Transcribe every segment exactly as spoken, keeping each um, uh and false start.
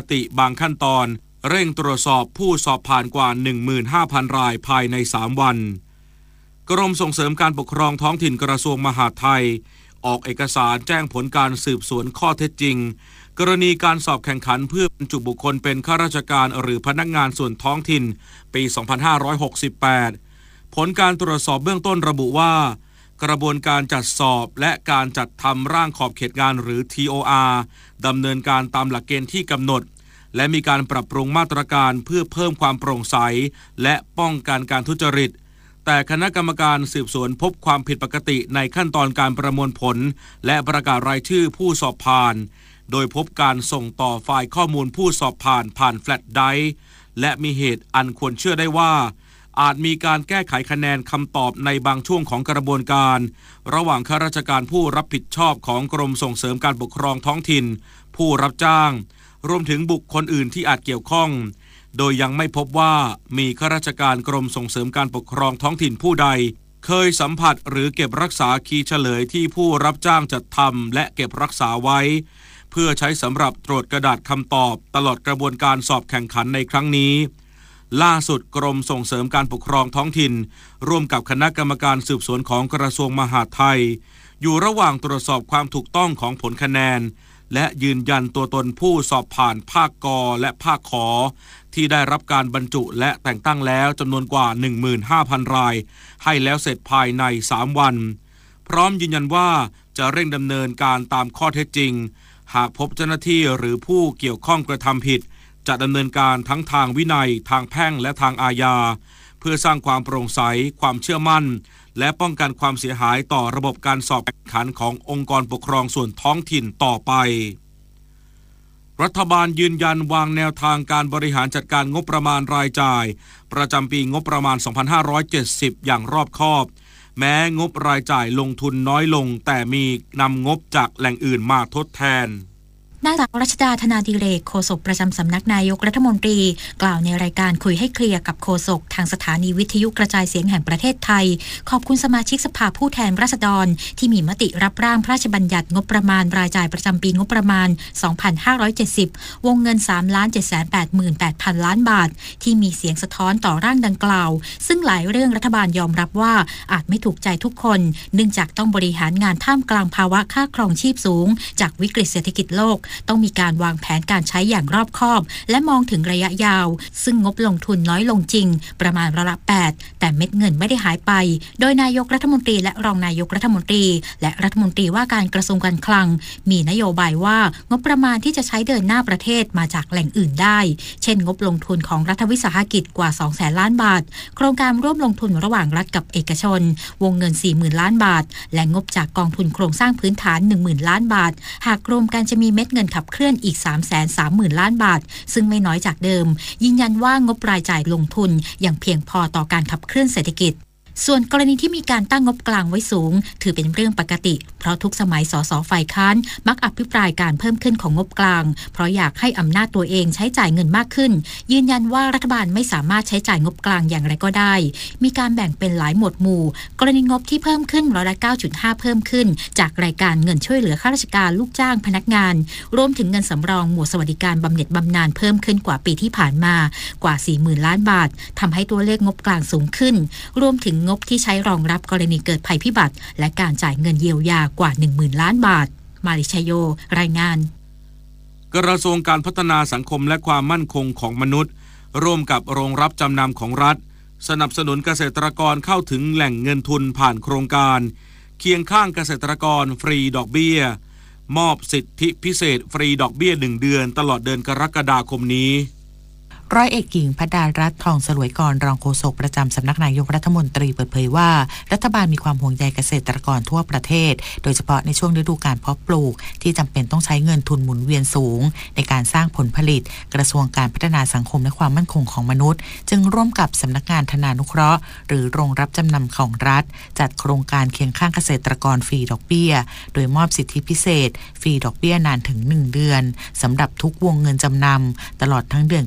ติบางขั้นตอนเร่งตรวจสอบผู้สอบผ่านกว่า หนึ่งหมื่นห้าพัน รายภายในสามวันกรมส่งเสริมการปกครองท้องถิ่นกระทรวงมหาดไทยออกเอกสารแจ้งผลการสืบสวนข้อเท็จจริงกรณีการสอบแข่งขันเพื่อบรรจุบุคคลเป็นข้าราชการหรือพนักงานส่วนท้องถิ่นปี สองพันห้าร้อยหกสิบแปด ผลการตรวจสอบเบื้องต้นระบุว่ากระบวนการจัดสอบและการจัดทำร่างขอบเขตงานหรือ ที โอ อาร์ ดำเนินการตามหลักเกณฑ์ที่กำหนดและมีการปรับปรุงมาตรการเพื่อเพิ่มความโปร่งใสและป้องกันการทุจริตแต่คณะกรรมการสืบสวนพบความผิดปกติในขั้นตอนการประมวลผลและประกาศรายชื่อผู้สอบผ่านโดยพบการส่งต่อไฟล์ข้อมูลผู้สอบผ่านผ่านแฟลชไดรฟ์และมีเหตุอันควรเชื่อได้ว่าอาจมีการแก้ไขคะแนนคำตอบในบางช่วงของกระบวนการระหว่างข้าราชการผู้รับผิดชอบของกรมส่งเสริมการปกครองท้องถิ่นผู้รับจ้างรวมถึงบุคคลอื่นที่อาจเกี่ยวข้องโดยยังไม่พบว่ามีข้าราชการกรมส่งเสริมการปกครองท้องถิ่นผู้ใดเคยสัมผัสหรือเก็บรักษาคีย์เฉลยที่ผู้รับจ้างจัดทำและเก็บรักษาไว้เพื่อใช้สำหรับตรวจกระดาษคำตอบตลอดกระบวนการสอบแข่งขันในครั้งนี้ล่าสุดกรมส่งเสริมการปกครองท้องถิ่นร่วมกับคณะกรรมการสืบสวนของกระทรวงมหาดไทยอยู่ระหว่างตรวจสอบความถูกต้องของผลคะแนนและยืนยันตัวตนผู้สอบผ่านภาคกและภาคขอที่ได้รับการบรรจุและแต่งตั้งแล้วจำนวนกว่า หนึ่งหมื่นห้าพัน รายให้แล้วเสร็จภายในสามวันพร้อมยืนยันว่าจะเร่งดำเนินการตามข้อเท็จจริงหากพบเจ้าหน้าที่หรือผู้เกี่ยวข้องกระทำผิดจะดำเนินการทั้งทางวินัยทางแพ่งและทางอาญาเพื่อสร้างความโปร่งใสความเชื่อมั่นและป้องกันความเสียหายต่อระบบการสอบแข่งขันขององค์กรปกครองส่วนท้องถิ่นต่อไปรัฐบาลยืนยันวางแนวทางการบริหารจัดการงบประมาณรายจ่ายประจำปีงบประมาณ สองพันห้าร้อยเจ็ดสิบ อย่างรอบคอบแม้งบรายจ่ายลงทุนน้อยลงแต่มีนำงบจากแหล่งอื่นมาทดแทนนางสาวรัชดาธนาดิเรกโฆษกประจำสำนักนายกรัฐมนตรีกล่าวในรายการคุยให้เคลียร์กับโฆษกทางสถานีวิทยุกระจายเสียงแห่งประเทศไทยขอบคุณสมาชิกสภาผู้แทนราษฎรที่มีมติรับร่างพระราชบัญญัติงบประมาณรายจ่ายประจำปีงบประมาณ สองพันห้าร้อยเจ็ดสิบ วงเงิน สามล้านเจ็ดแสนแปดหมื่นแปดพัน ล้านบาทที่มีเสียงสะท้อนต่อร่างดังกล่าวซึ่งหลายเรื่องรัฐบาลยอมรับว่าอาจไม่ถูกใจทุกคนเนื่องจากต้องบริหารงานท่ามกลางภาวะค่าครองชีพสูงจากวิกฤตเศรษฐกิจโลกต้องมีการวางแผนการใช้อย่างรอบคอบและมองถึงระยะยาวซึ่งงบลงทุนน้อยลงจริงประมาณร้อยละแปดแต่เม็ดเงินไม่ได้หายไปโดยนายกรัฐมนตรีและรองนายกรัฐมนตรีและรัฐมนตรีว่าการกระทรวงการคลังมีนโยบายว่างบประมาณที่จะใช้เดินหน้าประเทศมาจากแหล่งอื่นได้เช่นงบลงทุนของรัฐวิสาหกิจกว่า สองแสนล้านบาทโครงการร่วมลงทุนระหว่างรัฐกับเอกชนวงเงิน สี่หมื่น ล้านบาทและงบจากกองทุนโครงสร้างพื้นฐาน หนึ่งหมื่น ล้านบาทหากรวมกันจะมีเม็ดเงินขับเคลื่อนอีก สามแสนสามหมื่น ล้านบาทซึ่งไม่น้อยจากเดิมยืนยันว่างบรายจ่ายลงทุนอย่างเพียงพอต่อการขับเคลื่อนเศรษฐกิจส่วนกรณีที่มีการตั้งงบกลางไว้สูงถือเป็นเรื่องปกติเพราะทุกสมัยสสฝ่ายค้านมักอภิปรายการเพิ่มขึ้นของงบกลางเพราะอยากให้อำนาจตัวเองใช้จ่ายเงินมากขึ้นยืนยันว่ารัฐบาลไม่สามารถใช้จ่ายงบกลางอย่างไรก็ได้มีการแบ่งเป็นหลายหมวดหมู่กรณีงบที่เพิ่มขึ้นร้อยละ เก้าจุดห้า เพิ่มขึ้นจากรายการเงินช่วยเหลือข้าราชการลูกจ้างพนักงานรวมถึงเงินสำรองหมวดสวัสดิการบำเหน็จบำนาญเพิ่มขึ้นกว่าปีที่ผ่านมากว่า สี่หมื่น ล้านบาททำให้ตัวเลขงบกลางสูงขึ้นรวมถึงงบที่ใช้รองรับกรณีเกิดภัยพิบัติและการจ่ายเงินเยียวยากว่า หนึ่งหมื่น ล้านบาทมาริชโยรายงานกระทรวงการพัฒนาสังคมและความมั่นคงของมนุษย์ร่วมกับโรงรับจำนำของรัฐสนับสนุนเกษตรกรเข้าถึงแหล่งเงินทุนผ่านโครงการเคียงข้างเกษตรกรฟรีดอกเบี้ยมอบสิทธิพิเศษฟรีดอกเบี้ยหนึ่งเดือนตลอดเดือนกรกฎาคมนี้ร้อยเอกหญิงพดารัตน์ทองสลวยกรรองโฆษกประจำสำนักนายกรัฐมนตรีเปิดเผยว่ารัฐบาลมีความห่วงใยเกษตรกรทั่วประเทศโดยเฉพาะในช่วงฤดูกาลเพาะปลูกที่จำเป็นต้องใช้เงินทุนหมุนเวียนสูงในการสร้างผลผลิตกระทรวงการพัฒนาสังคมและความมั่นคงของมนุษย์จึงร่วมกับสำนักงานธนานุเคราะห์หรือโรงรับจำนำของรัฐจัดโครงการเคียงข้างเกษตรกรฟรีดอกเบี้ยโดยมอบสิทธิพิเศษฟรีดอกเบี้ยนานถึงหนึ่งเดือนสำหรับทุกวงเงินจำนำตลอดทั้งเดือนกรกฎา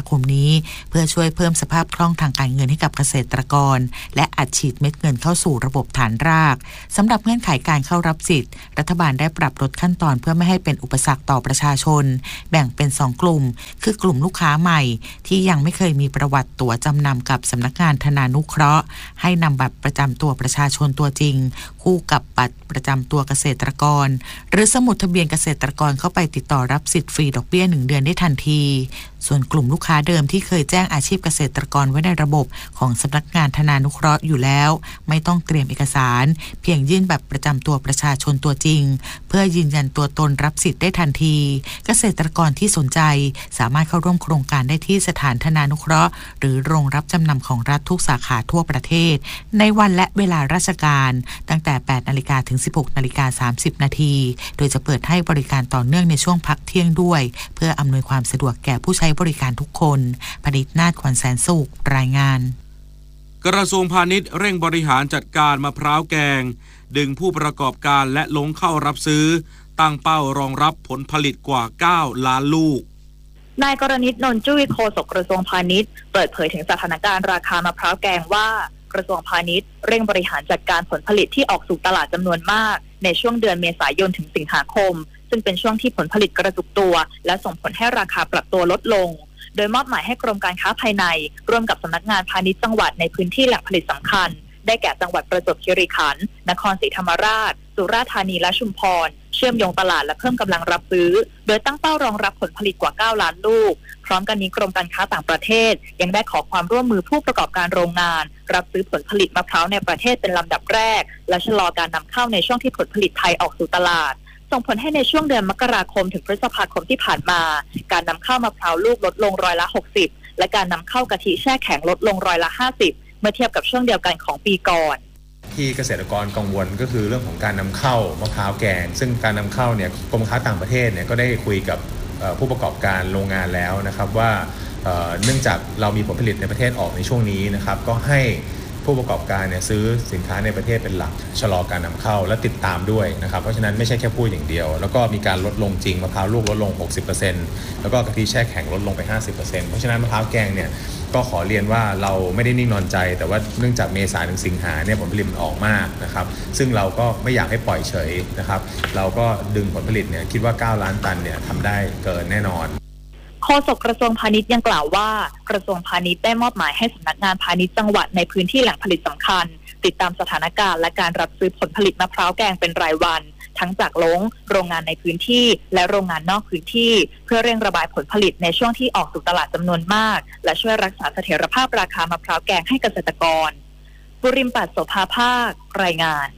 คมนี้เพื่อช่วยเพิ่มสภาพคล่องทางการเงินให้กับเกษตรกรและอัดฉีดเม็ดเงินเข้าสู่ระบบฐานรากสำหรับเงื่อนไขการเข้ารับสิทธิ์รัฐบาลได้ปรับลดขั้นตอนเพื่อไม่ให้เป็นอุปสรรคต่อประชาชนแบ่งเป็นสองกลุ่มคือกลุ่มลูกค้าใหม่ที่ยังไม่เคยมีประวัติตั๋วจำนำกับสำนักงานธนานุเคราะห์ให้นำบัตรประจำตัวประชาชนตัวจริงคู่กับบัตรประจำตัวเกษตรกรหรือสมุดทะเบียนเกษตรกรเข้าไปติดต่อรับสิทธิ์ฟรีดอกเบี้ยหนึ่งเดือนได้ทันทีส่วนกลุ่มลูกค้าเดิมที่เคยแจ้งอาชีพเกษตรกรไว้ในระบบของสำนักงานธนานุเคราะห์อยู่แล้วไม่ต้องเตรียมเอกสารเพียงยื่นบัตรประจำตัวประชาชนตัวจริงเพื่อยืนยันตัวตนรับสิทธิ์ได้ทันทีเกษตรกรที่สนใจสามารถเข้าร่วมโครงการได้ที่สถานธนานุเคราะห์หรือโรงรับจำนำของรัฐทุกสาขาทั่วประเทศในวันและเวลาราชการตั้งแต่ แปดนาฬิกา ถึง สิบหกนาฬิกาสามสิบนาทีโดยจะเปิดให้บริการต่อเนื่องในช่วงพักเที่ยงด้วยเพื่ออำนวยความสะดวกแก่ผู้ใช้บริการทุกคนพนิษฐ์นาฏขวัญแสนสุขรายงานกระทรวงพาณิชย์เร่งบริหารจัดการมะพร้าวแกงดึงผู้ประกอบการและลงเข้ารับซื้อตั้งเป้ารองรับผลผลิตกว่าเก้าล้านลูกนายกรณิต นนท์จุ้ยโฆษกกระทรวงพาณิชย์เปิดเผยถึงสถานการณ์ราคามะพร้าวแกงว่ากระทรวงพาณิชย์เร่งบริหารจัดการผลผลิตที่ออกสู่ตลาดจำนวนมากในช่วงเดือนเมษายนถึงสิงหาคมซึ่งเป็นช่วงที่ผลผลิตกระจุกตัวและส่งผลให้ราคาปรับตัวลดลงโดยมอบหมายให้กรมการค้าภายในร่วมกับสำนักงานพาณิชย์จังหวัดในพื้นที่แหล่งผลิตสำคัญได้แก่จังหวัดประจวบคีรีขันธ์นครศรีธรรมราชสุราษฎร์ธานีและชุมพรเชื่อมโยงตลาดและเพิ่มกำลังรับซื้อโดยตั้งเป้ารองรับผลผลิตกว่าเก้าล้านลูกพร้อมกันนี้กรมการค้าต่างประเทศยังได้ขอความร่วมมือผู้ประกอบการโรงงานรับซื้อผลผลิตมะพร้าวในประเทศเป็นลำดับแรกและชะลอการนำเข้าในช่วงที่ผลผลิตไทยออกสู่ตลาดส่งผลให้ในช่วงเดือนมกราคมถึงพฤษภาคมที่ผ่านมาการนำเข้ามะพร้าวลูกลดลงร้อยละหกสิบและการนำเข้ากะทิแช่แข็งลดลงร้อยละห้าสิบเมื่อเทียบกับช่วงเดียวกันของปีก่อนที่เกษตรกรกังวลก็คือเรื่องของการนำเข้ามะพร้าวแกงซึ่งการนำเข้าเนี่ยกรมค้าต่างประเทศเนี่ยก็ได้คุยกับผู้ประกอบการโรงงานแล้วนะครับว่าเนื่องจากเรามีผลผลิตในประเทศออกในช่วงนี้นะครับก็ให้ผู้ประกอบการเนี่ยซื้อสินค้าในประเทศเป็นหลักชะลอการนำเข้าและติดตามด้วยนะครับเพราะฉะนั้นไม่ใช่แค่พูดอย่างเดียวแล้วก็มีการลดลงจริงมะพร้าวลูกลดลง หกสิบเปอร์เซ็นต์ แล้วก็กะทิแช่แข็งลดลงไป ห้าสิบเปอร์เซ็นต์ เพราะฉะนั้นมะพร้าวแกงเนี่ยก็ขอเรียนว่าเราไม่ได้นิ่งนอนใจแต่ว่าเนื่องจากเมษายนถึงสิงหาเนี่ยผลผลิตมันออกมากนะครับซึ่งเราก็ไม่อยากให้ปล่อยเฉยนะครับเราก็ดึงผลผลิตเนี่ยคิดว่าเก้าล้านตันเนี่ยทำได้เกินแน่นอนโฆษกกระทรวงพาณิชย์ยังกล่าวว่ากระทรวงพาณิชย์ได้มอบหมายให้สำนักงานพาณิชย์จังหวัดในพื้นที่แหล่งผลิตสำคัญติดตามสถานการณ์และการรับซื้อผลผลิตมะพร้าวแกงเป็นรายวันทั้งจากโรงโรงงานในพื้นที่และโรงงานนอกพื้นที่เพื่อเร่งระบายผลผลิตในช่วงที่ออกสู่ตลาดจำนวนมากและช่วยรักษาเสถียรภาพราคามะพร้าวแกงให้เกษตรกรบุริมปัตย์ โสภาภาครายงาน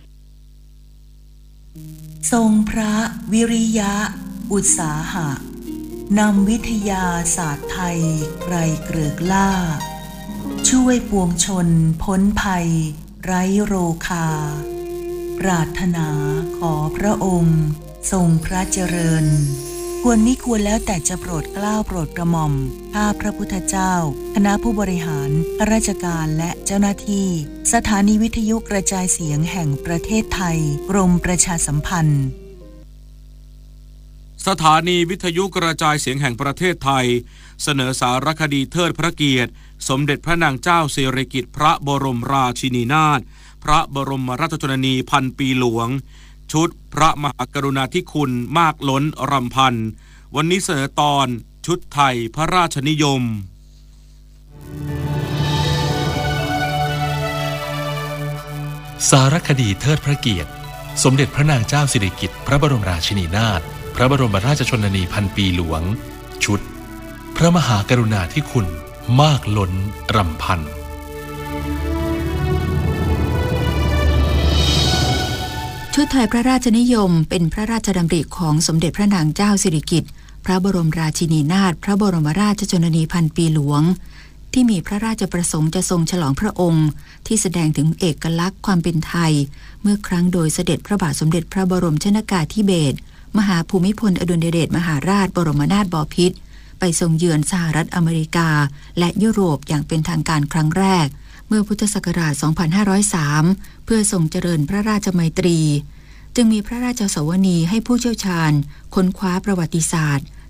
ทรงพระวิริยะอุตสาหะนำวิทยาศาสตร์ไทยไกรเกริกล่าช่วยปวงชนพ้นภัยไร้โรคาปรารถนาขอพระองค์ทรงพระเจริญควรมิควรแล้วแต่จะโปรดเกล้าโปรดกระหม่อมข้าพระพุทธเจ้าคณะผู้บริหารข้าราชการและเจ้าหน้าที่สถานีวิทยุกระจายเสียงแห่งประเทศไทยกรมประชาสัมพันธ์สถานีวิทยุกระจายเสียงแห่งประเทศไทยเสนอสารคดีเทิดพระเกียรติสมเด็จพระนางเจ้าสิริกิติ์พระบรมราชินีนาถพระบรมราชชนนีพันปีหลวงชุดพระมหากรุณาธิคุณมากล้นรำพันวันนี้เสนอตอนชุดไทยพระราชนิยมสารคดีเทิดพระเกียรติสมเด็จพระนางเจ้าสิริกิติ์พระบรมราชินีนาถพระบรมราชชนนีพันปีหลวงชุดพระมหากรุณาธิคุณมากล้นรำพันชุดไทยพระราชนิยมเป็นพระราชดำริของสมเด็จพระนางเจ้าสิริกิติ์พระบรมราชินีนาถพระบรมราชชนนีพันปีหลวงที่มีพระราชประสงค์จะทรงฉลองพระองค์ที่แสดงถึงเอกลักษณ์ความเป็นไทยเมื่อครั้งโดยเสด็จพระบาทสมเด็จพระบรมชนกาธิเบศรมหาภูมิพลอดุลยเดชมหาราชบรมนาถบพิตรไปทรงเยือนสหรัฐอเมริกาและยุโรปอย่างเป็นทางการครั้งแรกเมื่อพุทธศักราช สองพันห้าร้อยสาม เพื่อทรงเจริญพระราชมัยตรีจึงมีพระราชสวนีให้ผู้เชี่ยวชาญค้นคว้าประวัติศาสตร์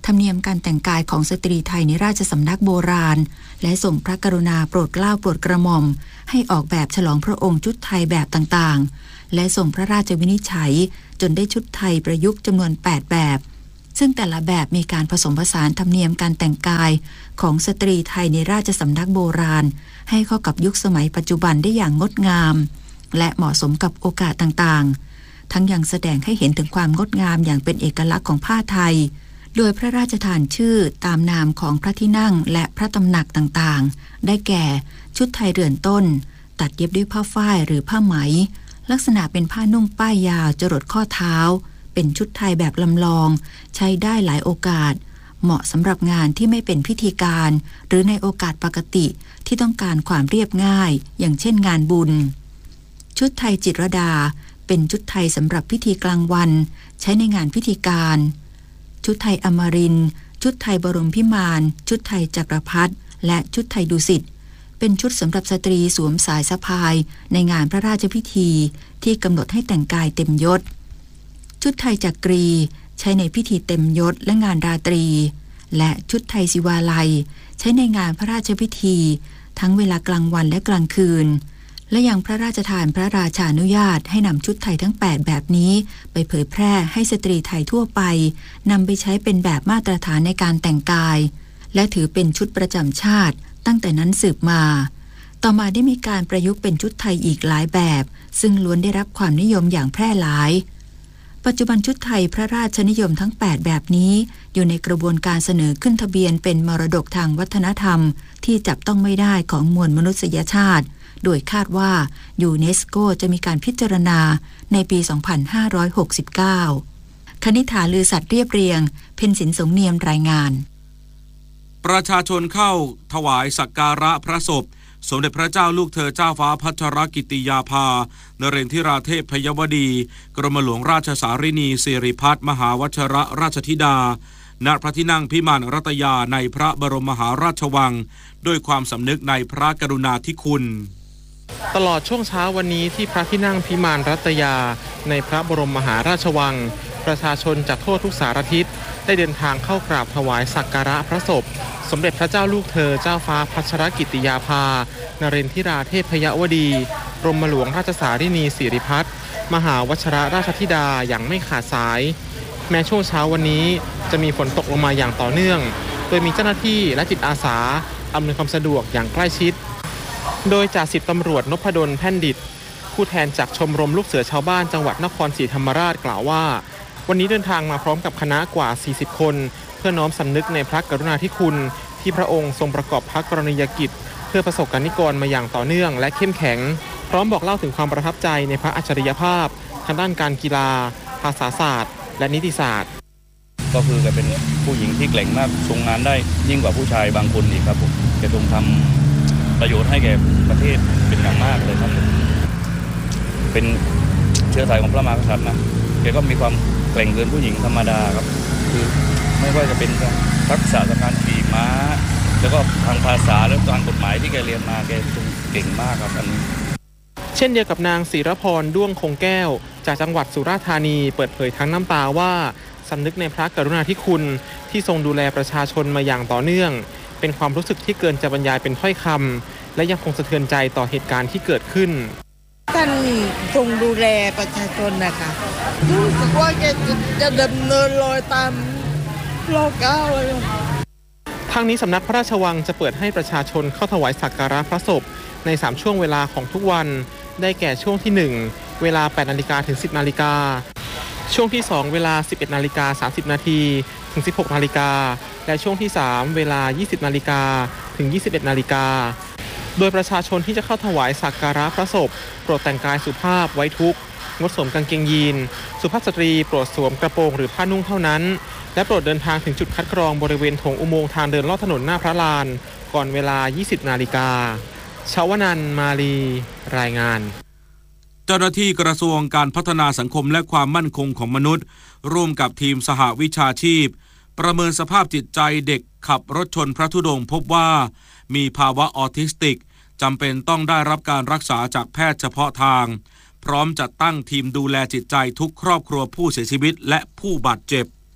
ธรรมเนียมการแต่งกายของสตรีไทยในราชสำนักโบราณและทรงพระกรุณาโปรดเกล้าโปรดกระหม่อมให้ออกแบบฉลองพระองค์ชุดไทยแบบต่างๆและทรงพระราชวินิจฉัยจนได้ชุดไทยประยุกต์จำนวนแปดแบบซึ่งแต่ละแบบมีการผสมผสานธรรมเนียมการแต่งกายของสตรีไทยในราชสำนักโบราณให้เข้ากับยุคสมัยปัจจุบันได้อย่างงดงามและเหมาะสมกับโอกาสต่างๆทั้งยังแสดงให้เห็นถึงความงดงามอย่างเป็นเอกลักษณ์ของผ้าไทยโดยพระราชทานชื่อตามนามของพระที่นั่งและพระตำหนักต่างๆได้แก่ชุดไทยเรือนต้นตัดเย็บด้วยผ้าฝ้ายหรือผ้าไหมลักษณะเป็นผ้านุ่งป้ายยาวจรดข้อเท้าเป็นชุดไทยแบบลำลองใช้ได้หลายโอกาสเหมาะสำหรับงานที่ไม่เป็นพิธีการหรือในโอกาสปกติที่ต้องการความเรียบง่ายอย่างเช่นงานบุญชุดไทยจิตรดาเป็นชุดไทยสำหรับพิธีกลางวันใช้ในงานพิธีการชุดไทยอมรินทร์ชุดไทยบรมพิมานชุดไทยจักรพรรดิและชุดไทยดุสิตเป็นชุดสำหรับสตรีสวมสายสะพายในงานพระราชพิธีที่กำหนดให้แต่งกายเต็มยศชุดไทยจักรีใช้ในพิธีเต็มยศและงานราตรีและชุดไทยศิวาลัยใช้ในงานพระราชพิธีทั้งเวลากลางวันและกลางคืนและยังพระราชทานพระราชานุญาตให้นำชุดไทยทั้งแปดแบบนี้ไปเผยแพร่ให้สตรีไทยทั่วไปนำไปใช้เป็นแบบมาตรฐานในการแต่งกายและถือเป็นชุดประจำชาติตั้งแต่นั้นสืบมาต่อมาได้มีการประยุกต์เป็นชุดไทยอีกหลายแบบซึ่งล้วนได้รับความนิยมอย่างแพร่หลายปัจจุบันชุดไทยพระราชนิยมทั้งแปดแบบนี้อยู่ในกระบวนการเสนอขึ้นทะเบียนเป็นมรดกทางวัฒนธรรมที่จับต้องไม่ได้ของมวลมนุษยชาติโดยคาดว่ายูเนสโกจะมีการพิจารณาในปี สองพันห้าร้อยหกสิบเก้า คณิษฐาลือสัตว์เรียบเรียงเพ็ญศิลป์สงเนียมรายงานประชาชนเข้าถวายสักการะพระศพสมเด็จพระเจ้าลูกเธอเจ้าฟ้าพัชรกิติยาภานเรนทิราเทพพยวดีกรมหลวงราชสารินีสิริพัฒน์มหาวชรราชธิดาณพระที่นั่งพิมานรัตยาในพระบรมมหาราชวังด้วยความสำนึกในพระกรุณาธิคุณตลอดช่วงเช้าวันนี้ที่พระที่นั่งพิมานรัตยาในพระบรมมหาราชวังประชาชนจากทั่วทุกสารทิศได้เดินทางเข้ากราบถวายสักการะพระศพสมเด็จพระเจ้าลูกเธอเจ้าฟ้าพัชรกิติยาภานเรนทิราเทพพยวดีกรมหลวงราชสารินีสิริพัฒน์มหาวชรราชธิดาอย่างไม่ขาดสายแม้ช่วงเช้าวันนี้จะมีฝนตกลงมาอย่างต่อเนื่องโดยมีเจ้าหน้าที่และจิตอาสาอำนวยความสะดวกอย่างใกล้ชิดโดยจ่าสิบตำรวจนพดลแพ่นดิษฐ์ผู้แทนจากชมรมลูกเสือชาวบ้านจังหวัดนครศรีธรรมราชกล่าวว่าวันนี้เดินทางมาพร้อมกับคณะกว่าสี่สิบคนเพื่อน้อมสำนึกในพระกรุณาธิคุณที่พระองค์ทรงประกอบพระกรณียกิจเพื่อประสบกนิกรมาอย่างต่อเนื่องและเข้มแข็งพร้อมบอกเล่าถึงความประทับใจในพระอัจฉริยภาพทางด้านการกีฬาภาษาศาสตร์และนิติศาสตร์ก็คือแกเป็นผู้หญิงที่เก่งมากทรงงานได้ยิ่งกว่าผู้ชายบางคนอีกครับผมแกทรงทำประโยชน์ให้แก่ประเทศเป็นอย่างมากเลยครับเป็นเชื้อสายของพระมหากษัตริย์นะแกก็มีความเก่งเกินผู้หญิงธรรมดาครับคือไม่ว่าจะเป็นทักษะการขี่ม้าแล้วก็ทางภาษาและการกฎหมายที่แกเรียนมาแกเก่งมากครับอันนี้เช่นเดียวกับนางศิรพรด้วงคงแก้วจากจังหวัดสุราษฎร์ธานีเปิดเผยทั้งน้ำตาว่าสำนึกในพระกรุณาธิคุณที่ทรงดูแลประชาชนมาอย่างต่อเนื่องเป็นความรู้สึกที่เกินจะบรรยายเป็นถ้อยคำและยังคงสะเทือนใจต่อเหตุการณ์ที่เกิดขึ้นท่านทรงดูแลประชาชนนะคะรู้สึกว่าแกจะดำเนินรอยตามรอเก้าเลยทางนี้สำนักพระราชวังจะเปิดให้ประชาชนเข้าถวายสักการะพระศพในสามช่วงเวลาของทุกวันได้แก่ช่วงที่หนึ่งเวลา แปดนาฬิกา ถึง สิบนาฬิกาช่วงที่สองเวลา สิบเอ็ดนาฬิกาสามสิบนาที ถึง สิบหกนาฬิกาและช่วงที่สามเวลา ยี่สิบนาฬิกา ถึง ยี่สิบเอ็ดนาฬิกาโดยประชาชนที่จะเข้าถวายสักการะพระศพโปรดแต่งกายสุภาพไว้ทุกข์งดสวมกางเกงยีนสุภาพสตรีโปรดสวมกระโปรงหรือผ้านุ่งเท่านั้นและโปรดเดินทางถึงจุดคัดกรองบริเวณโถงอุโมงค์ทางเดินลอดถนนหน้าพระลานก่อนเวลา ยี่สิบนาฬิกาชวนันท์มาลีรายงานเจ้าหน้าที่กระทรวงการพัฒนาสังคมและความมั่นคงของมนุษย์ร่วมกับทีมสหวิชาชีพประเมินสภาพจิตใจเด็กขับรถชนพระธุดงค์พบว่ามีภาวะออทิสติกจำเป็นต้องได้รับการรักษาจากแพทย์เฉพาะทางพร้อมจัดตั้งทีมดูแลจิตใจทุกครอบครัวผู้เสียชีวิตและผู้บาดเจ็บ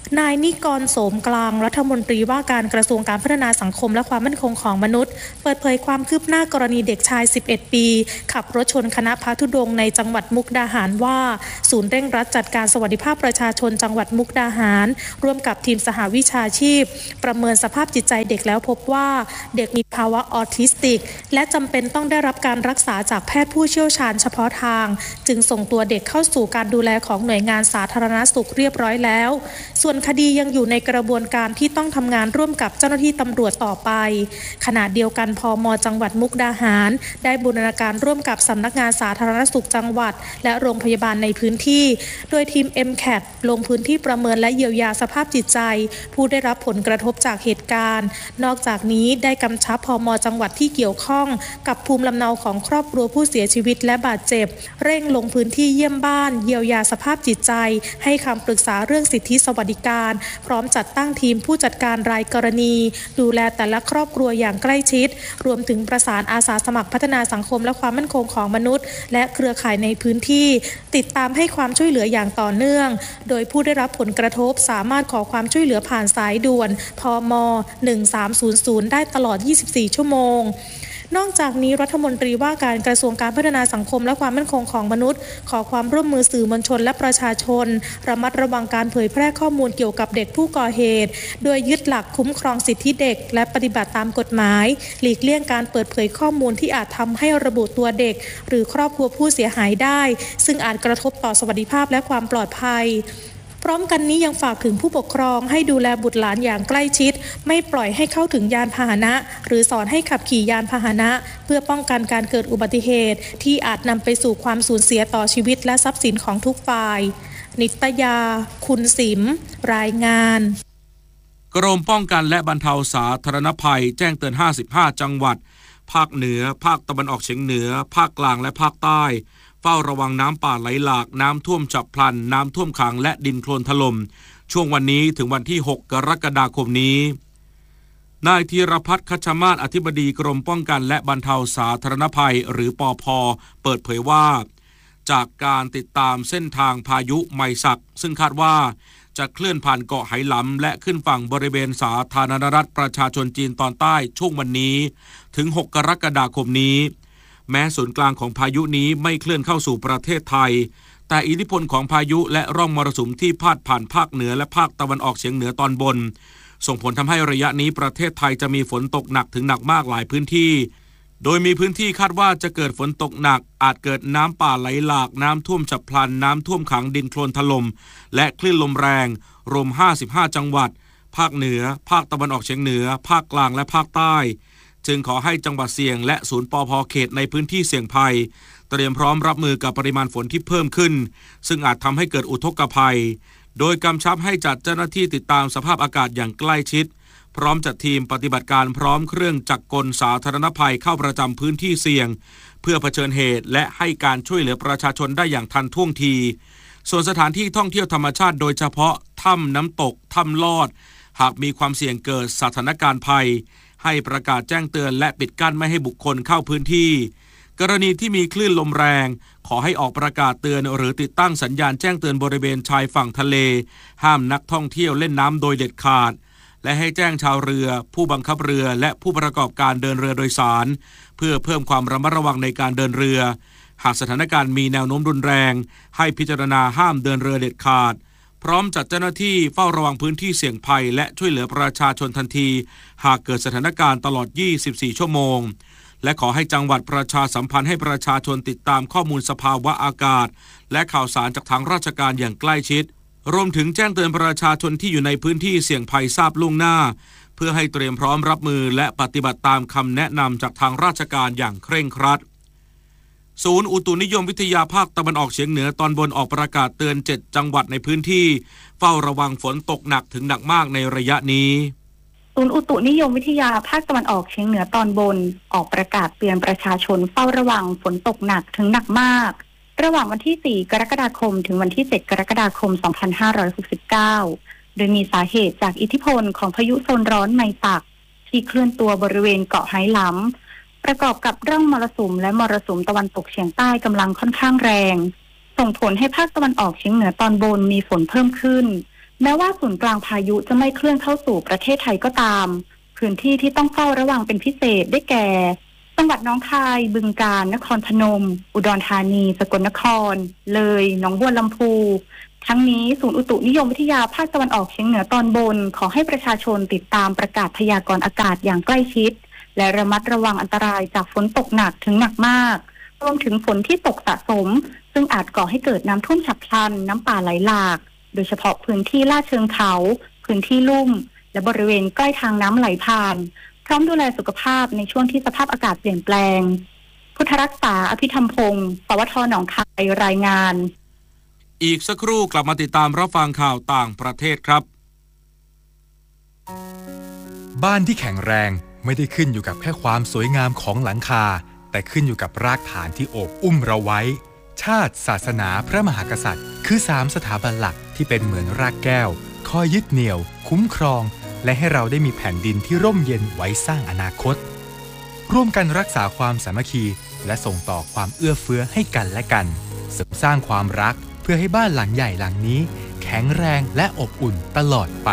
นายนิกรโสมกลางรัฐมนตรีว่าการกระทรวงการพัฒนาสังคมและความมั่นคงของมนุษย์เปิดเผยความคืบหน้ากรณีเด็กชายสิบเอ็ดปีขับรถชนคณะพระธุดงค์ในจังหวัดมุกดาหารว่าศูนย์เร่งรัดจัดการสวัสดิภาพประชาชนจังหวัดมุกดาหารร่วมกับทีมสหวิชาชีพประเมินสภาพจิตใจเด็กแล้วพบว่าเด็กมีภาวะออทิสติกและจำเป็นต้องได้รับการรักษาจากแพทย์ผู้เชี่ยวชาญเฉพาะทางจึงส่งตัวเด็กเข้าสู่การดูแลของหน่วยงานสาธารณสุขเรียบร้อยแล้วส่วนคดียังอยู่ในกระบวนการที่ต้องทำงานร่วมกับเจ้าหน้าที่ตำรวจต่อไปขณะเดียวกันพม.จังหวัดมุกดาหารได้บูรณาการร่วมกับสำนักงานสาธารณสุขจังหวัดและโรงพยาบาลในพื้นที่โดยทีม เอ็ม แคท ลงพื้นที่ประเมินและเยียวยาสภาพจิตใจผู้ได้รับผลกระทบจากเหตุการณ์นอกจากนี้ได้กำชับพม.จังหวัดที่เกี่ยวข้องกับภูมิลำเนาของครอบครัวผู้เสียชีวิตและบาดเจ็บเร่งลงพื้นที่เยี่ยมบ้านเยียวยาสภาพจิตใจให้คำปรึกษาเรื่องสิทธิสวัสดิการพร้อมจัดตั้งทีมผู้จัดการรายกรณีดูแลแต่ละครอบครัวอย่างใกล้ชิดรวมถึงประสานอาสาสมัครพัฒนาสังคมและความมั่นคงของมนุษย์และเครือข่ายในพื้นที่ติดตามให้ความช่วยเหลืออย่างต่อเนื่องโดยผู้ได้รับผลกระทบสามารถขอความช่วยเหลือผ่านสายด่วนพม.หนึ่งสามศูนย์ศูนย์ได้ตลอดยี่สิบสี่ชั่วโมงนอกจากนี้รัฐมนตรีว่าการกระทรวงการพัฒนาสังคมและความมั่นคงของมนุษย์ขอความร่วมมือสื่อมวลชนและประชาชนระมัดระวังการเผยแพร่ข้อมูลเกี่ยวกับเด็กผู้ก่อเหตุโดยยึดหลักคุ้มครองสิทธิเด็กและปฏิบัติตามกฎหมายหลีกเลี่ยงการเปิดเผยข้อมูลที่อาจทำให้ระบุตัวเด็กหรือครอบครัวผู้เสียหายได้ซึ่งอาจกระทบต่อสวัสดิภาพและความปลอดภัยพร้อมกันนี้ยังฝากถึงผู้ปกครองให้ดูแลบุตรหลานอย่างใกล้ชิดไม่ปล่อยให้เข้าถึงยานพาหนะหรือสอนให้ขับขี่ยานพาหนะเพื่อป้องกันการเกิดอุบัติเหตุที่อาจนำไปสู่ความสูญเสียต่อชีวิตและทรัพย์สินของทุกฝ่ายนิตยาคุณสิมรายงานกรมป้องกันและบรรเทาสาธารณภัยแจ้งเตือนห้าสิบห้าจังหวัดภาคเหนือภาคตะวันออกเฉียงเหนือภาคกลางและภาคใต้เฝ้าระวังน้ำป่าไหลหลากน้ำท่วมฉับพลันน้ำท่วมขังและดินโคลนถล่มช่วงวันนี้ถึงวันที่หกกรกฎาคมนี้นายธีรพัฒน์คัชมาศอธิบดีกรมป้องกันและบรรเทาสาธารณภัยหรือปภ.เปิดเผยว่าจากการติดตามเส้นทางพายุไมซักซึ่งคาดว่าจะเคลื่อนผ่านเกาะไหหลำและขึ้นฝั่งบริเวณสาธารณรัฐประชาชนจีนตอนใต้ช่วงวันนี้ถึงหกกรกฎาคมนี้แม้ศูนย์กลางของพายุนี้ไม่เคลื่อนเข้าสู่ประเทศไทยแต่อิทธิพลของพายุและร่องมรสุมที่พาดผ่านภาคเหนือและภาคตะวันออกเฉียงเหนือตอนบนส่งผลทำให้ระยะนี้ประเทศไทยจะมีฝนตกหนักถึงหนักมากหลายพื้นที่โดยมีพื้นที่คาดว่าจะเกิดฝนตกหนักอาจเกิดน้ำป่าไหลหลากน้ำท่วมฉับพลันน้ำท่วมขังดินโคลนถล่มและคลื่นลมแรงรวมห้าสิบห้าจังหวัดภาคเหนือภาคตะวันออกเฉียงเหนือภาคกลางและภาคใต้จึงขอให้จังหวัดเสี่ยงและศูนย์ปภ.เขตในพื้นที่เสี่ยงภัยเตรียมพร้อมรับมือกับปริมาณฝนที่เพิ่มขึ้นซึ่งอาจทำให้เกิดอุทกภัยโดยกำชับให้จัดเจ้าหน้าที่ติดตามสภาพอากาศอย่างใกล้ชิดพร้อมจัดทีมปฏิบัติการพร้อมเครื่องจักรกลสาธารณภัยเข้าประจำพื้นที่เสี่ยงเพื่อเผชิญเหตุและให้การช่วยเหลือประชาชนได้อย่างทันท่วงทีส่วนสถานที่ท่องเที่ยวธรรมชาติโดยเฉพาะถ้ำน้ำตกถ้ำลอดหากมีความเสี่ยงเกิดสถานการณ์ภัยให้ประกาศแจ้งเตือนและปิดกั้นไม่ให้บุคคลเข้าพื้นที่กรณีที่มีคลื่นลมแรงขอให้ออกประกาศเตือนหรือติดตั้งสัญญาณแจ้งเตือนบริเวณชายฝั่งทะเลห้ามนักท่องเที่ยวเล่นน้ำโดยเด็ดขาดและให้แจ้งชาวเรือผู้บังคับเรือและผู้ประกอบการเดินเรือโดยสารเพื่อเพิ่มความระมัดระวังในการเดินเรือหากสถานการณ์มีแนวโน้มรุนแรงให้พิจารณาห้ามเดินเรือเด็ดขาดพร้อมจัดเจ้าหน้าที่เฝ้าระวังพื้นที่เสี่ยงภัยและช่วยเหลือประชาชนทันทีหากเกิดสถานการณ์ตลอดยี่สิบสี่ชั่วโมงและขอให้จังหวัดประชาสัมพันธ์ให้ประชาชนติดตามข้อมูลสภาวะอากาศและข่าวสารจากทางราชการอย่างใกล้ชิดรวมถึงแจ้งเตือนประชาชนที่อยู่ในพื้นที่เสี่ยงภัยทราบล่วงหน้าเพื่อให้เตรียมพร้อมรับมือและปฏิบัติตามคำแนะนำจากทางราชการอย่างเคร่งครัดศูนย์อุตุนิยมวิทยาภาคตะวันออกเฉียงเหนือตอนบนออกประกาศเตือนเจ็ดจังหวัดในพื้นที่เฝ้าระวังฝนตกหนักถึงหนักมากในระยะนี้ศูนย์อุตุนิยมวิทยาภาคตะวันออกเฉียงเหนือตอนบนออกประกาศเตือนประชาชนเฝ้าระวังฝนตกหนักถึงหนักมากระหว่างวันที่สี่กรกฎาคมถึงวันที่เจ็ดกรกฎาคมสองพันห้าร้อยหกสิบเก้าโดยมีสาเหตุจากอิทธิพลของพายุโซนร้อนไมซักที่เคลื่อนตัวบริเวณเกาะไหหลำประกอบกับร่องมรสุมและมรสุมตะวันตกเฉียงใต้กำลังค่อนข้างแรงส่งผลให้ภาคตะวันออกเฉียงเหนือตอนบนมีฝนเพิ่มขึ้นแม้ว่าศูนย์กลางพายุจะไม่เคลื่อนเข้าสู่ประเทศไทยก็ตามพื้นที่ที่ต้องเฝ้าระวังเป็นพิเศษได้แก่จังหวัดหนองคายบึงกาฬนครพนมอุดรธานีสกลนครเลยหนองบัวลำพูทั้งนี้ศูนย์อุตุนิยมวิทยาภาคตะวันออกเฉียงเหนือตอนบนขอให้ประชาชนติดตามประกาศพยากรณ์อากาศอย่างใกล้ชิดและระมัดระวังอันตรายจากฝนตกหนักถึงหนักมากรวมถึงฝนที่ตกสะสมซึ่งอาจก่อให้เกิดน้ำท่วมฉับพลันน้ำป่าไหลหลากโดยเฉพาะพื้นที่ลาดเชิงเขาพื้นที่ลุ่มและบริเวณใกล้ทางน้ำไหลผ่านพร้อมดูแลสุขภาพในช่วงที่สภาพอากาศเปลี่ยนแปลงพุทธรักษาอภิธรรมพงศ์สวทหนองคายรายงานอีกสักครู่กลับมาติดตามรับฟังข่าวต่างประเทศครับบ้านที่แข็งแรงไม่ได้ขึ้นอยู่กับแค่ความสวยงามของหลังคาแต่ขึ้นอยู่กับรากฐานที่โอบอุ้มเราไว้ชาติศาสนาพระมหากษัตริย์คือสามสถาบันหลักที่เป็นเหมือนรากแก้วคอยยึดเหนี่ยวคุ้มครองและให้เราได้มีแผ่นดินที่ร่มเย็นไว้สร้างอนาคตร่วมกันรักษาความสามัคคีและส่งต่อความเอื้อเฟื้อให้กันและกันเสริมสร้างความรักเพื่อให้บ้านหลังใหญ่หลังนี้แข็งแรงและอบอุ่นตลอดไป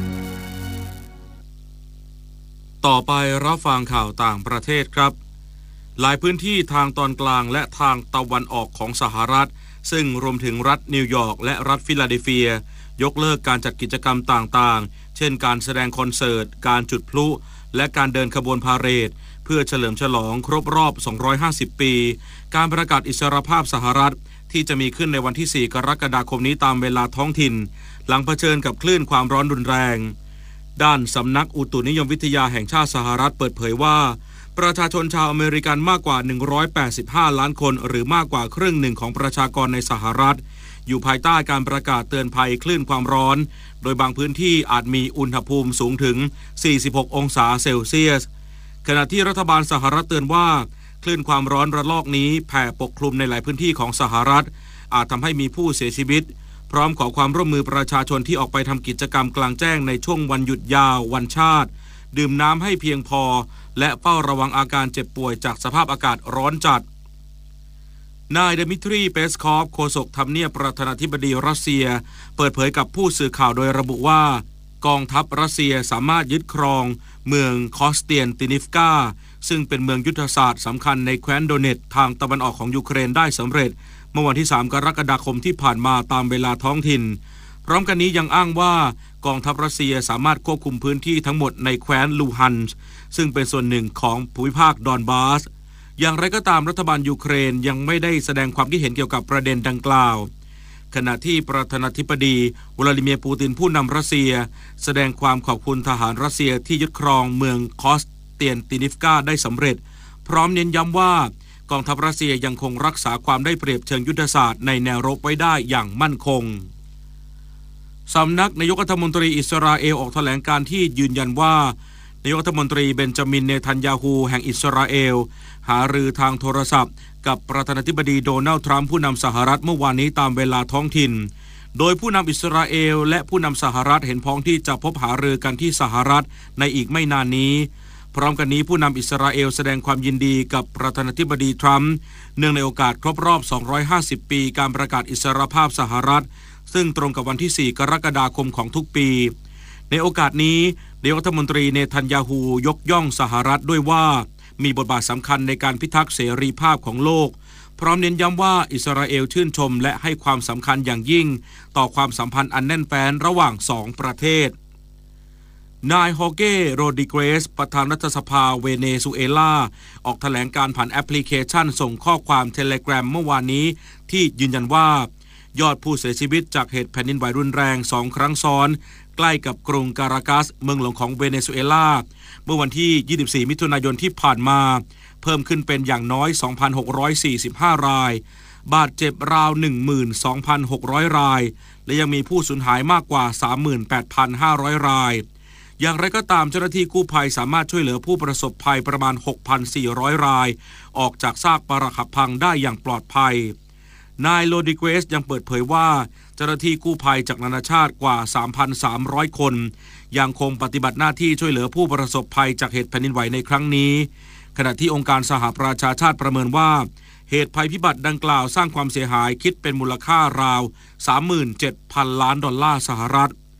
ต่อไปรับฟังข่าวต่างประเทศครับหลายพื้นที่ทางตอนกลางและทางตะวันออกของสหรัฐซึ่งรวมถึงรัฐนิวยอร์กและรัฐฟิลาเดลเฟียยกเลิกการจัดกิจกรรมต่างๆเช่นการแสดงคอนเสิร์ตการจุดพลุและการเดินขบวนพาเหรดเพื่อเฉลิมฉลองครบรอบสองร้อยห้าสิบปีการประกาศอิสรภาพสหรัฐที่จะมีขึ้นในวันที่สี่กรกฎาคมนี้ตามเวลาท้องถิ่นหลังเผชิญกับคลื่นความร้อนรุนแรงด้านสำนักอุตุนิยมวิทยาแห่งชาติสหรัฐเปิดเผยว่าประชาชนชาวอเมริกันมากกว่าหนึ่งร้อยแปดสิบห้าล้านคนหรือมากกว่าครึ่งหนึ่งของประชากรในสหรัฐอยู่ภายใต้การประกาศเตือนภัยคลื่นความร้อนโดยบางพื้นที่อาจมีอุณหภูมิสูงถึงสี่สิบหกองศาเซลเซียสขณะที่รัฐบาลสหรัฐเตือนว่าคลื่นความร้อนระลอกนี้แผ่ปกคลุมในหลายพื้นที่ของสหรัฐอาจทำให้มีผู้เสียชีวิตพร้อมขอความร่วมมือประชาชนที่ออกไปทำกิจกรรมกลางแจ้งในช่วงวันหยุดยาววันชาติดื่มน้ำให้เพียงพอและเฝ้าระวังอาการเจ็บป่วยจากสภาพอากาศร้อนจัดนายเดมิทรีเปสคอฟโฆษกทำเนียบประธานาธิบดีรัสเซียเปิดเผยกับผู้สื่อข่าวโดยระบุว่ากองทัพรัสเซียสามารถยึดครองเมืองคอสเตียนตินิฟกาซึ่งเป็นเมืองยุทธศาสตร์สำคัญในแคว้นโดเนตทางตะวันออกของยูเครนได้สำเร็จเมื่อวันที่สามกรกฎาคมที่ผ่านมาตามเวลาท้องถิ่นพร้อมกันนี้ยังอ้างว่ากองทัพรัสเซียสามารถควบคุมพื้นที่ทั้งหมดในแคว้นลูฮันส์ซึ่งเป็นส่วนหนึ่งของภูมิภาคดอนบาสอย่างไรก็ตามรัฐบาลยูเครนยังไม่ได้แสดงความคิดเห็นเกี่ยวกับประเด็นดังกล่าวขณะที่ประธานาธิบดีวลาดิเมียร์ปูตินผู้นำรัสเซียแสดงความขอบคุณทหารรัสเซียที่ยึดครองเมืองคอสเตียนตินิฟกาได้สำเร็จพร้อมเน้นย้ำว่ากองทัพรัสเซียยังคงรักษาความได้เปรียบเชิงยุทธศาสตร์ในแนวรบไว้ได้อย่างมั่นคงสำนักนายกรัฐมนตรีอิสราเอลออกแถลงการที่ยืนยันว่านายกรัฐมนตรีเบนจามินเนทันยาฮูแห่งอิสราเอลหารือทางโทรศัพท์กับประธานาธิบดีโดนัลด์ทรัมป์ผู้นำสหรัฐเมื่อวานนี้ตามเวลาท้องถิ่นโดยผู้นำอิสราเอลและผู้นำสหรัฐเห็นพ้องที่จะพบหารือกันที่สหรัฐในอีกไม่นานนี้พร้อมกันนี้ผู้นำอิสราเอลแสดงความยินดีกับประธานาธิบดีทรัมป์เนื่องในโอกาสครบรอบสองร้อยห้าสิบปีการประกาศอิสรภาพสหรัฐซึ่งตรงกับวันที่สี่กรกฎาคมของทุกปีในโอกาสนี้นายกรัฐมนตรีเนทันยาฮูยกย่องสหรัฐด้วยว่ามีบทบาทสำคัญในการพิทักษ์เสรีภาพของโลกพร้อมเน้นย้ำว่าอิสราเอลชื่นชมและให้ความสำคัญอย่างยิ่งต่อความสัมพันธ์อันแน่นแฟ้นระหว่างสองประเทศนายฮอเก้โรดิเกรสประธานรัฐสภาเวเนซุเอลาออกแถลงการผ่านแอปพลิเคชันส่งข้อความเทเลแกรมเมื่อวานนี้ที่ยืนยันว่ายอดผู้เสียชีวิตจากเหตุแผ่นดินไหวรุนแรงสองครั้งซ้อนใกล้กับกรุงการากัสเมืองหลวงของเวเนซุเอลาเมื่อวันที่ยี่สิบสี่มิถุนายนที่ผ่านมาเพิ่มขึ้นเป็นอย่างน้อย สองพันหกร้อยสี่สิบห้า รายบาดเจ็บราว หนึ่งหมื่นสองพันหกร้อย รายและยังมีผู้สูญหายมากกว่า สามหมื่นแปดพันห้าร้อย รายอย่างไรก็ตามเจ้าหน้าที่กู้ภัยสามารถช่วยเหลือผู้ประสบภัยประมาณ หกพันสี่ร้อย รายออกจากซากปรักหักพังได้อย่างปลอดภัยนายโรดิเกรสยังเปิดเผยว่าเจ้าหน้าที่กู้ภัยจากนานาชาติกว่า สามพันสามร้อย คนยังคงปฏิบัติหน้าที่ช่วยเหลือผู้ประสบภัยจากเหตุแผ่นดินไหวในครั้งนี้ขณะที่องค์การสหประชาชาติประเมินว่าเหตุภัยพิบัติดังกล่าวสร้างความเสียหายคิดเป็นมูลค่าราว สามหมื่นเจ็ดพัน ล้านดอลลาร์สหรัฐ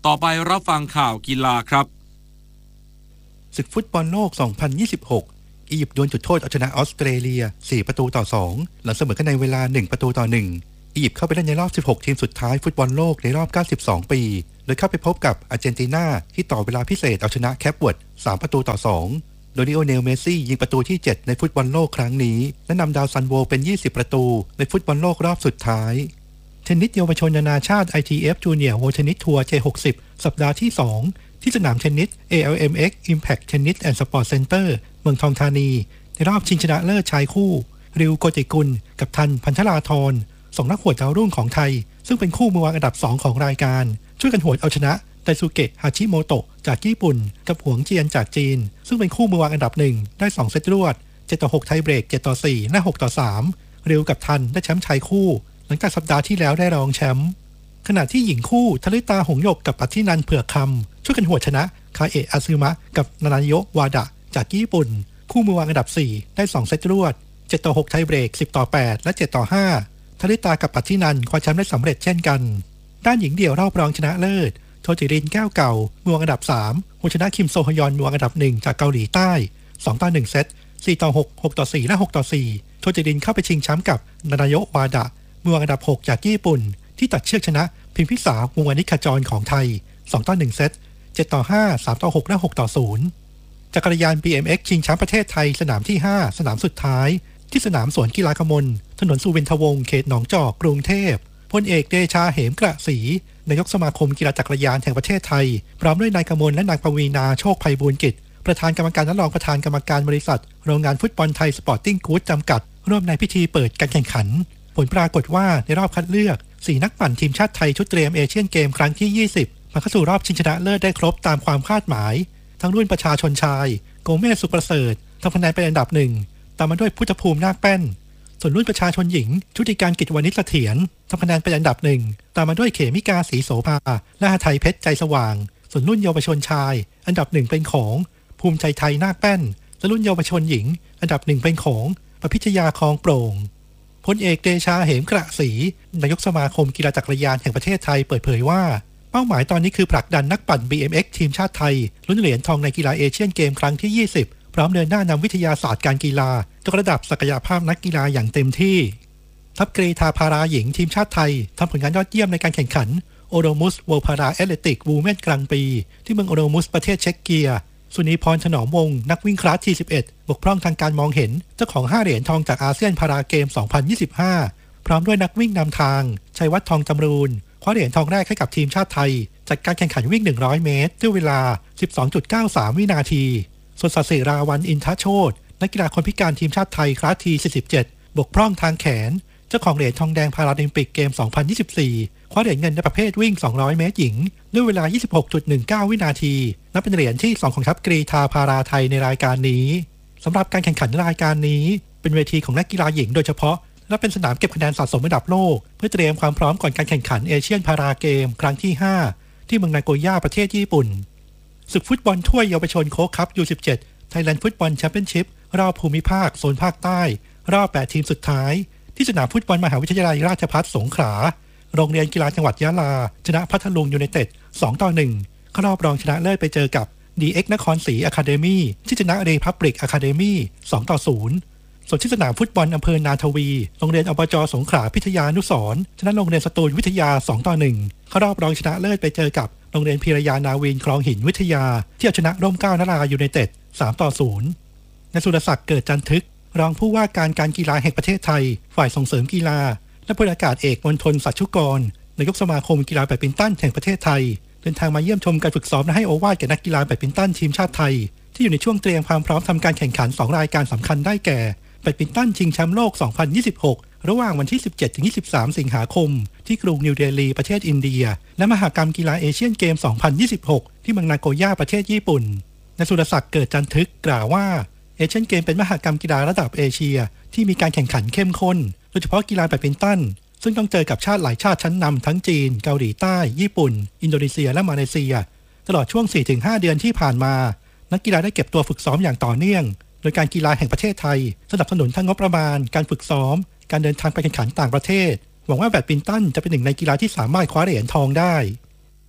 ต่อไปรับฟังข่าวกีฬาครับศึกฟุตบอลโลก สองพันยี่สิบหก อียิปต์ดวลจุดโทษเอาชนะออสเตรเลีย สี่ ประตูต่อ สอง หลังเสมอกันในเวลา หนึ่ง ประตูต่อ หนึ่ง อียิปต์เข้าไปเล่นในรอบ สิบหก ทีมสุดท้ายฟุตบอลโลกในรอบ เก้าสิบสอง ปี โดยเข้าไปพบกับอาร์เจนตินาที่ต่อเวลาพิเศษเอาชนะแคปเวิร์ด สาม ประตูต่อ สอง โดยลิโอเนล เมสซี่ยิงประตูที่ เจ็ด ในฟุตบอลโลกครั้งนี้และนำดาวซันโวเป็น ยี่สิบ ประตูในฟุตบอลโลกรอบสุดท้ายเทนนิสเยาวชนนานาชาติ ไอ ที เอฟ Junior World Tennis Tour เจ หกสิบ สัปดาห์ที่ สอง ที่สนามเทนนิส เอ แอล เอ็ม เอ็กซ์ Impact Tennis and Sport Center เมืองทองธานีในรอบชิงชนะเลิศชายคู่ริวโกจิกุลกับทันพันธราธรสองนักหวดดาวรุ่งของไทยซึ่งเป็นคู่มือวางอันดับสองของรายการช่วยกันหวดเอาชนะไดซูเกะฮาชิโมโตะจากญี่ปุ่นกับหวงเจียนจากจีนซึ่งเป็นคู่มือวางอันดับหนึ่งได้สองเซตรวดเจ็ดต่อหกไทยเบรกเจ็ดต่อสี่และหกต่อสามริวกับทันได้แชมป์ชายคู่หลังจากสัปดาห์ที่แล้วได้รองแชมป์ขณะที่หญิงคู่ทลิตาหงส์หยกกับปัทธินันท์เผือกคำช่วยกันหวดชนะคาเอะอาซึมะกับนานาโยะวาดะจากญี่ปุ่นคู่มือวางอันดับสี่ได้สองเซตรวดเจ็ดต่อหกไทยเบรกสิบต่อแปดและเจ็ดต่อห้าทลิตากับปัทธินันท์คว้าแชมป์ได้สำเร็จเช่นกันด้านหญิงเดี่ยวรอบรองชนะเลิศโทจิรินแก้วเก่ามือวางอันดับสามหวดชนะคิมโซฮยอนมือวางอันดับหนึ่งจากเกาหลีใต้สองต่อหนึ่งเซตสี่ต่อหก หกต่อสี่และหกต่อสี่โทจิรินเข้าไปชิงแชมป์กับนานาโยะวาดะมือวางอันดับหกจากญี่ปุ่นที่ตัดเชือกชนะพิมพิสาวงวานิขจรของไทยสองต่อหนึ่งเซตเจ็ดต่อห้า สามต่อหกและหกต่อศูนย์จักรยาน บี เอ็ม เอ็กซ์ ชิงแชมป์ประเทศไทยสนามที่ห้าสนามสุดท้ายที่สนามสวนกีฬากมลถนนสุวินทวงศ์เขตหนองจอกกรุงเทพพลเอกเดชาเหมกระศรีนายกสมาคมกีฬาจักรยานแห่งประเทศไทยพร้อมด้วยนายกมลและนางปวีณาโชคไพบูลย์กิจประธานกรรมการและรองประธานกรรมการบริษัทโรงงานฟุตบอลไทยสปอร์ติ้งกู๊ดจำกัดร่วมในพิธีเปิดการแข่งขันผลปรากฏว่าในรอบคัดเลือกสี่นักปั่นทีมชาติไทยชุดเตรียมเอเชียนเกมครั้งที่ยี่สิบมาเข้าสู่รอบชิงชนะเลิศได้ครบตามความคาดหมายทั้งรุ่นประชาชนชายโกเมสสุประเสริฐทำคะแนนเป็นอันดับหนึ่งตามมาด้วยพุทธภูมินาคแป้นส่วนรุ่นประชาชนหญิงชุติการกิจวานิชเสถียรทำคะแนนเป็นอันดับหนึ่งตามมาด้วยเขมิกาศรีโสภาและหทัยเพชรใจสว่างส่วนรุ่นเยาวชนชายอันดับหนึ่งเป็นของภูมิใจไทยนาคแป้นและรุ่นเยาวชนหญิงอันดับหนึ่งเป็นของประพิชยาคลองโปร่งพลเอกเดชาเหมกระศรีนายกสมาคมกีฬาจักรยานแห่งประเทศไทยเปิดเผยว่าเป้าหมายตอนนี้คือผลักดันนักปั่น บี เอ็ม เอ็กซ์ ทีมชาติไทยลุ้นเหรียญทองในกีฬาเอเชียนเกมครั้งที่ยี่สิบพร้อมเดินหน้านำวิทยาศาสตร์การกีฬายกระดับศักยภาพนักกีฬาอย่างเต็มที่ทัพกรีฑาพาราหญิงทีมชาติไทยทำผลงานยอดเยี่ยมในการแข่งขันโอโดมุสเวิลด์พาราแอตเลติกวูแมนกลางปีที่เมืองโอโดมุสประเทศเช็กเกียสุนีพรถนอมวงศ์นักวิ่งคลาส ที สิบเอ็ด บกพร่องทางการมองเห็นเจ้าของห้าเหรียญทองจากอาเซียนพาราเกม สองพันยี่สิบห้า พร้อมด้วยนักวิ่งนำทางชัยวัฒน์ทองจำรูนคว้าเหรียญทองแรกให้กับทีมชาติไทยจากการแข่งขันวิ่งหนึ่งร้อยเมตรด้วยเวลา สิบสองจุดเก้าสาม วินาทีส่วนศศิราวัลย์อินทโชตินักกีฬาคนพิการทีมชาติไทยคลาส ที สี่สิบเจ็ด บกพร่องทางแขนเจ้าของเหรียญทองแดงพาราลิมปิกเกม สองพันยี่สิบสี่ คว้าเหรียญเงินในประเภทวิ่งสองร้อยเมตรหญิงด้วยเวลา ยี่สิบหกจุดหนึ่งเก้า วินาทีนับเป็นเหรียญที่สองของทัพกรีฑาพาราไทยในรายการนี้สำหรับการแข่งขันรายการนี้เป็นเวทีของนักกีฬาหญิงโดยเฉพาะและเป็นสนามเก็บคะแนนสะสมระดับโลกเพื่อเตรียมความพร้อมก่อนการแข่งขันเอเชียนพาราเกมครั้งที่ห้าที่เมืองนาโกย่าประเทศญี่ปุ่นศึกฟุตบอลถ้วยเยาวชนโค้กคัพ ยู สิบเจ็ด Thailand Football Championship รอบภูมิภาคโซนภาคใต้รอบแปดทีมสุดท้ายที่สนามฟุตบอลมหาวิทยาลัยราชภัฏสงขลาโรงเรียนกีฬาจังหวัดยะลาชนะพัทลุงยูไนเต็ดสองต่อหนึ่งเข้ารอบรองชนะเลิศไปเจอกับ ดี เอ็กซ์ นครศรีอะคาเดมี่ที่ชนะเรพับลิกอะคาเดมี่สองต่อศูนย์ส่วนที่สนามฟุตบอลอำเภอนาทวีโรงเรียนอบจ.สงขลาพิทยานุสรณ์ชนะโรงเรียนสตูลวิทยาสองต่อหนึ่งเข้ารอบรองชนะเลิศไปเจอกับโรงเรียนพีรยานาวินคลองหินวิทยาที่เอาชนะร่มเกล้านรายูไนเต็ดสามต่อศูนย์นายสุรศักดิ์เกิดจันทึกรองผู้ว่าการการกีฬาแห่งประเทศไทยฝ่ายส่งเสริมกีฬาและพลอากาศเอกมณฑลสัชชุกรนายกสมาคมกีฬาแบดมินตันแห่งประเทศไทยเดินทางมาเยี่ยมชมการฝึกซ้อมและให้โอวาทแก่นักกีฬาแบดมินตันทีมชาติไทยที่อยู่ในช่วงเตรียมความพร้อมทำการแข่งขันสองรายการสำคัญได้แก่แบดมินตันชิงแชมป์โลก สองพันยี่สิบหก ระหว่างวันที่ สิบเจ็ดถึงยี่สิบสาม สิงหาคมที่กรุงนิวเดลีประเทศอินเดียและมหกรรมกีฬาเอเชียนเกม สองพันยี่สิบหก ที่เมืองนาโกย่าประเทศญี่ปุ่นนายสุรศักดิ์เกิดจันทึกกล่าวว่าเอเชียนเกมเป็นมหกรรมกีฬาระดับเอเชียที่มีการแข่งขันเข้มข้นโดยเฉพาะกีฬาแบดมินตันซึ่งต้องเจอกับชาติหลายชาติชั้นนำทั้งจีนเกาหลีใต้ญี่ปุ่นอินโดนีเซียและมาเลเซียตลอดช่วง สี่ถึงห้า เดือนที่ผ่านมานักกีฬาได้เก็บตัวฝึกซ้อมอย่างต่อเนื่องโดยการกีฬาแห่งประเทศไทยสนับสนุนทั้งงบประมาณการฝึกซ้อมการเดินทางไปแข่งขันต่างประเทศหวังว่าแบดมินตันจะเป็นหนึ่งในกีฬาที่สามารถคว้าเหรียญทองได้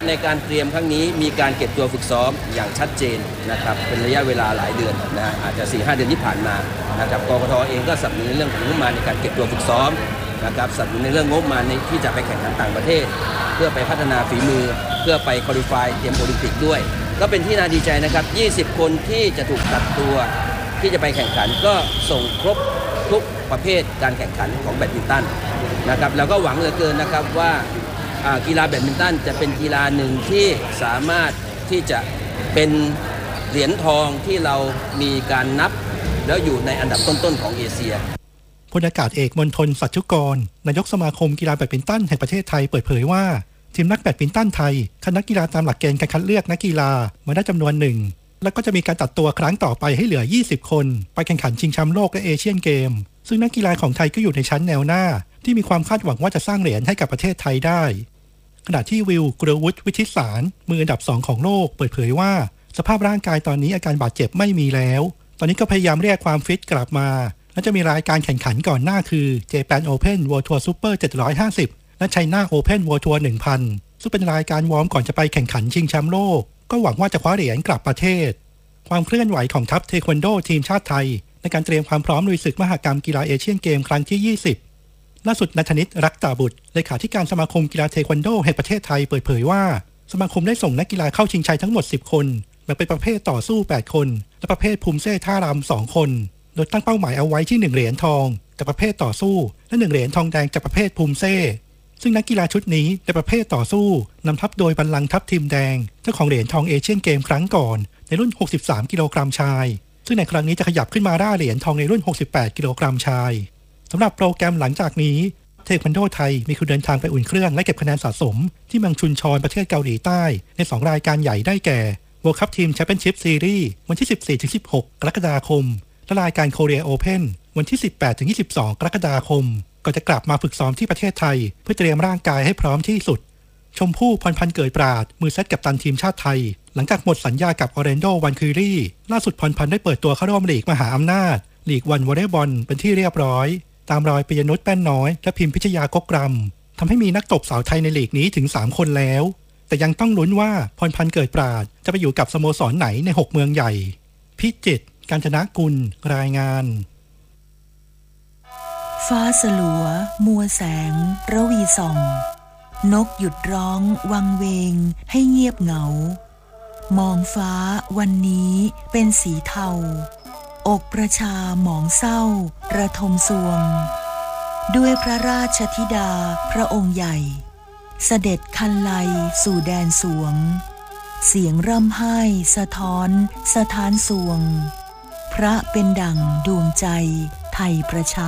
ในการเตรียมครั้งนี้มีการเก็บตัวฝึกซ้อมอย่างชัดเจนนะครับเป็นระยะเวลาหลายเดือนนะอาจจะ สี่ห้า เดือนที่ผ่านมานะครับกกท.เองก็สนับสนุนในเรื่องของงบประมาณในการเก็บตัวฝึกซ้อมนะครับสนับสนุนในเรื่องงบประมาณที่จะไปแข่งขันต่างประเทศเพื่อไปพัฒนาฝีมือเพื่อไปควอลิฟายเตรียมโอลิมปิกด้วยก็เป็นที่น่าดีใจนะครับยี่สิบคนที่จะถูกตัดตัวที่จะไปแข่งขันก็ส่งครบทุกประเภทการแข่งขันของแบดมินตันนะครับแล้วก็หวังเหลือเกินนะครับว่ากีฬาแบดมินตันจะเป็นกีฬาหนึ่งที่สามารถที่จะเป็นเหรียญทองที่เรามีการนับแล้วอยู่ในอันดับต้นๆของเอเชียพลอากาศเอกมณฑลสัจจุกรนายกสมาคมกีฬาแบดมินตันแห่งประเทศไทยเปิดเผยว่าทีมนักแบดมินตันไทยคัดนักกีฬาตามหลักเกณฑ์การคัดเลือกนักกีฬามาได้จำนวนหนึ่งแล้วก็จะมีการตัดตัวครั้งต่อไปให้เหลือยี่สิบคนไปแข่งขันชิงแชมป์โลกและเอเชียนเกมซึ่งนักกีฬาของไทยก็อยู่ในชั้นแนวหน้าที่มีความคาดหวังว่าจะสร้างเหรียญให้กับประเทศไทยได้ขณะที่วิลกรวุฒิวิชิตสารมืออันดับสองของโลกเปิดเผยว่าสภาพร่างกายตอนนี้อาการบาดเจ็บไม่มีแล้วตอนนี้ก็พยายามเรียกความฟิตกลับมาและจะมีรายการแข่งขันก่อนหน้าคือ Japan Open World Tour Super เจ็ดร้อยห้าสิบและ China Open World Tour หนึ่งพัน ซึ่งเป็นรายการวอร์มก่อนจะไปแข่งขันชิงแชมป์โลกก็หวังว่าจะคว้าเหรียญกลับประเทศความเคลื่อนไหวของทัพเทควันโดทีมชาติไทยในการเตรียมความพร้อมลุยศึกมหกรรมกีฬาเอเชียนเกมครั้งที่ยี่สิบล่าสุดณัฐนิตรักตาบุตรเลขาธิการสมาคมกีฬาเทควันโดแห่งประเทศไทยเปิดเผยว่าสมาคมได้ส่งนักกีฬาเข้าชิงชัยทั้งหมดสิบคนแบ่งเป็นประเภทต่อสู้แปดคนและประเภทภูมิเซ่ท่ารำสองคนโดยตั้งเป้าหมายเอาไว้ที่หนึ่งเหรียญทองจากประเภทต่อสู้และหนึ่งเหรียญทองแดงจากประเภทภูมิเซ่ซึ่งนักกีฬาชุดนี้ในประเภทต่อสู้นำทัพโดยบัลลังก์ทัพทีมแดงเจ้าของเหรียญทองเอเชียนเกมครั้งก่อนในรุ่นหกสิบสามกิโลกรัมชายซึ่งในครั้งนี้จะขยับขึ้นมาได้เหรียญทองในรุ่นหกสิบแปดกิโลกรัมชายสำหรับโปรแกรมหลังจากนี้เทควันโดไทยมีคิวเดินทางไปอุ่นเครื่องและเก็บคะแนนสะสมที่เมืองชุนชอนประเทศเกาหลีใต้ในสองรายการใหญ่ได้แก่ World Cup Team Championship Series วันที่ สิบสี่ถึงสิบหก กรกฎาคมและรายการ Korea Open วันที่ สิบแปดถึงยี่สิบสอง กรกฎาคมก่อนจะกลับมาฝึกซ้อมที่ประเทศไทยเพื่อเตรียมร่างกายให้พร้อมที่สุดชมพู่พรพันธ์เกิดปราดมือเซตกัปตันทีมชาติไทยหลังจากหมดสัญญากับออร์แลนโดวันคิรีล่าสุดพรพันธ์ได้เปิดตัวเข้าร่วมลีกมหาอำนาจลีกวันวอลเลย์บอลเป็นที่เรียบร้อยตามรอยปิยนุชแป้นน้อยและพิมพิชยากกรำทำให้มีนักตบสาวไทยในลีกนี้ถึงสามคนแล้วแต่ยังต้องลุ้นว่าพรพันธ์เกิดปราดจะไปอยู่กับสโมสรไหนในหกเมืองใหญ่พิจิตรกาญจนกุลรายงานฟ้าสลัวมัวแสงระวีส่องนกหยุดร้องวังเวงให้เงียบเหงามองฟ้าวันนี้เป็นสีเทาอกประชาหมองเศร้าระทมสวงด้วยพระราชธิดาพระองค์ใหญ่เสด็จคันไลสู่แดนสวงเสียงร่ำไห้สะท้อนสะท้านสวงพระเป็นดั่งดวงใจไทยประชา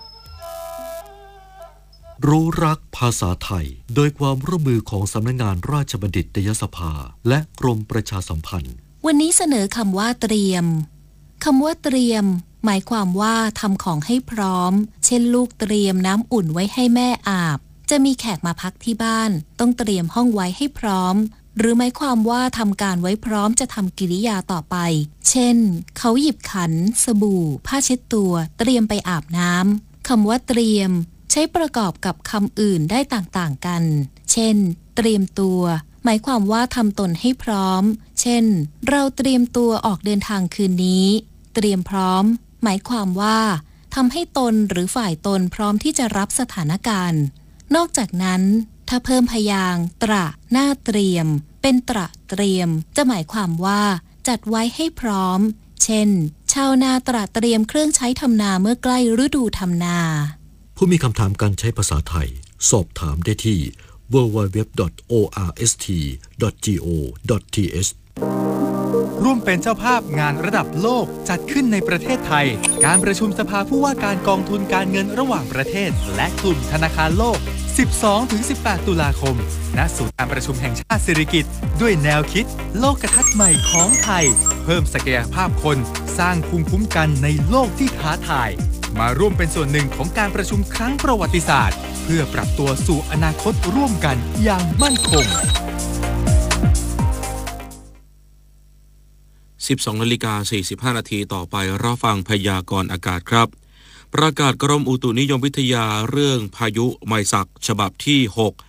รู้รักภาษาไทยโดยความร่วมมือของสำนักงานราชบัณฑิตยสภาและกรมประชาสัมพันธ์วันนี้เสนอคำว่าเตรียมคำว่าเตรียมหมายความว่าทำของให้พร้อมเช่นลูกเตรียมน้ำอุ่นไว้ให้แม่อาบจะมีแขกมาพักที่บ้านต้องเตรียมห้องไว้ให้พร้อมหรือหมายความว่าทำการไว้พร้อมจะทำกิริยาต่อไปเช่นเขาหยิบขันสบู่ผ้าเช็ดตัวเตรียมไปอาบน้ำคำว่าเตรียมใช้ประกอบกับคำอื่นได้ต่างๆกันเช่นเตรียมตัวหมายความว่าทำตนให้พร้อมเช่นเราเตรียมตัวออกเดินทางคืนนี้เตรียมพร้อมหมายความว่าทำให้ตนหรือฝ่ายตนพร้อมที่จะรับสถานการณ์นอกจากนั้นถ้าเพิ่มพยางค์ตระหน้าเตรียมเป็นตระเตรียมจะหมายความว่าจัดไว้ให้พร้อมเช่นชาวนาตระเตรียมเครื่องใช้ทำนาเมื่อใกล้ฤดูทำนาผู้มีคำถามการใช้ภาษาไทยสอบถามได้ที่ ดับเบิลยู ดับเบิลยู ดับเบิลยู ดอท โอ อาร์ เอส ที ดอท จี โอ ดอท ที เอชร่วมเป็นเจ้าภาพงานระดับโลกจัดขึ้นในประเทศไทยการประชุมสภาผู้ว่าการกองทุนการเงินระหว่างประเทศและกลุ่มธนาคารโลก สิบสองถึงสิบแปด ตุลาคมณศูนย์การประชุมแห่งชาติสิริกิติ์ด้วยแนวคิดโลกทัศน์ใหม่ของไทยเพิ่มศักยภาพคนสร้างภูมิคุ้มกันในโลกที่ท้าทายมาร่วมเป็นส่วนหนึ่งของการประชุมครั้งประวัติศาสตร์เพื่อปรับตัวสู่อนาคตร่วมกันอย่างมั่นคงสิบสองนาฬิกาสี่สิบห้านาทีต่อไปรับฟังพยากรณ์อากาศครับประกาศกรมอุตุนิยมวิทยาเรื่องพายุไมซักฉบับที่หก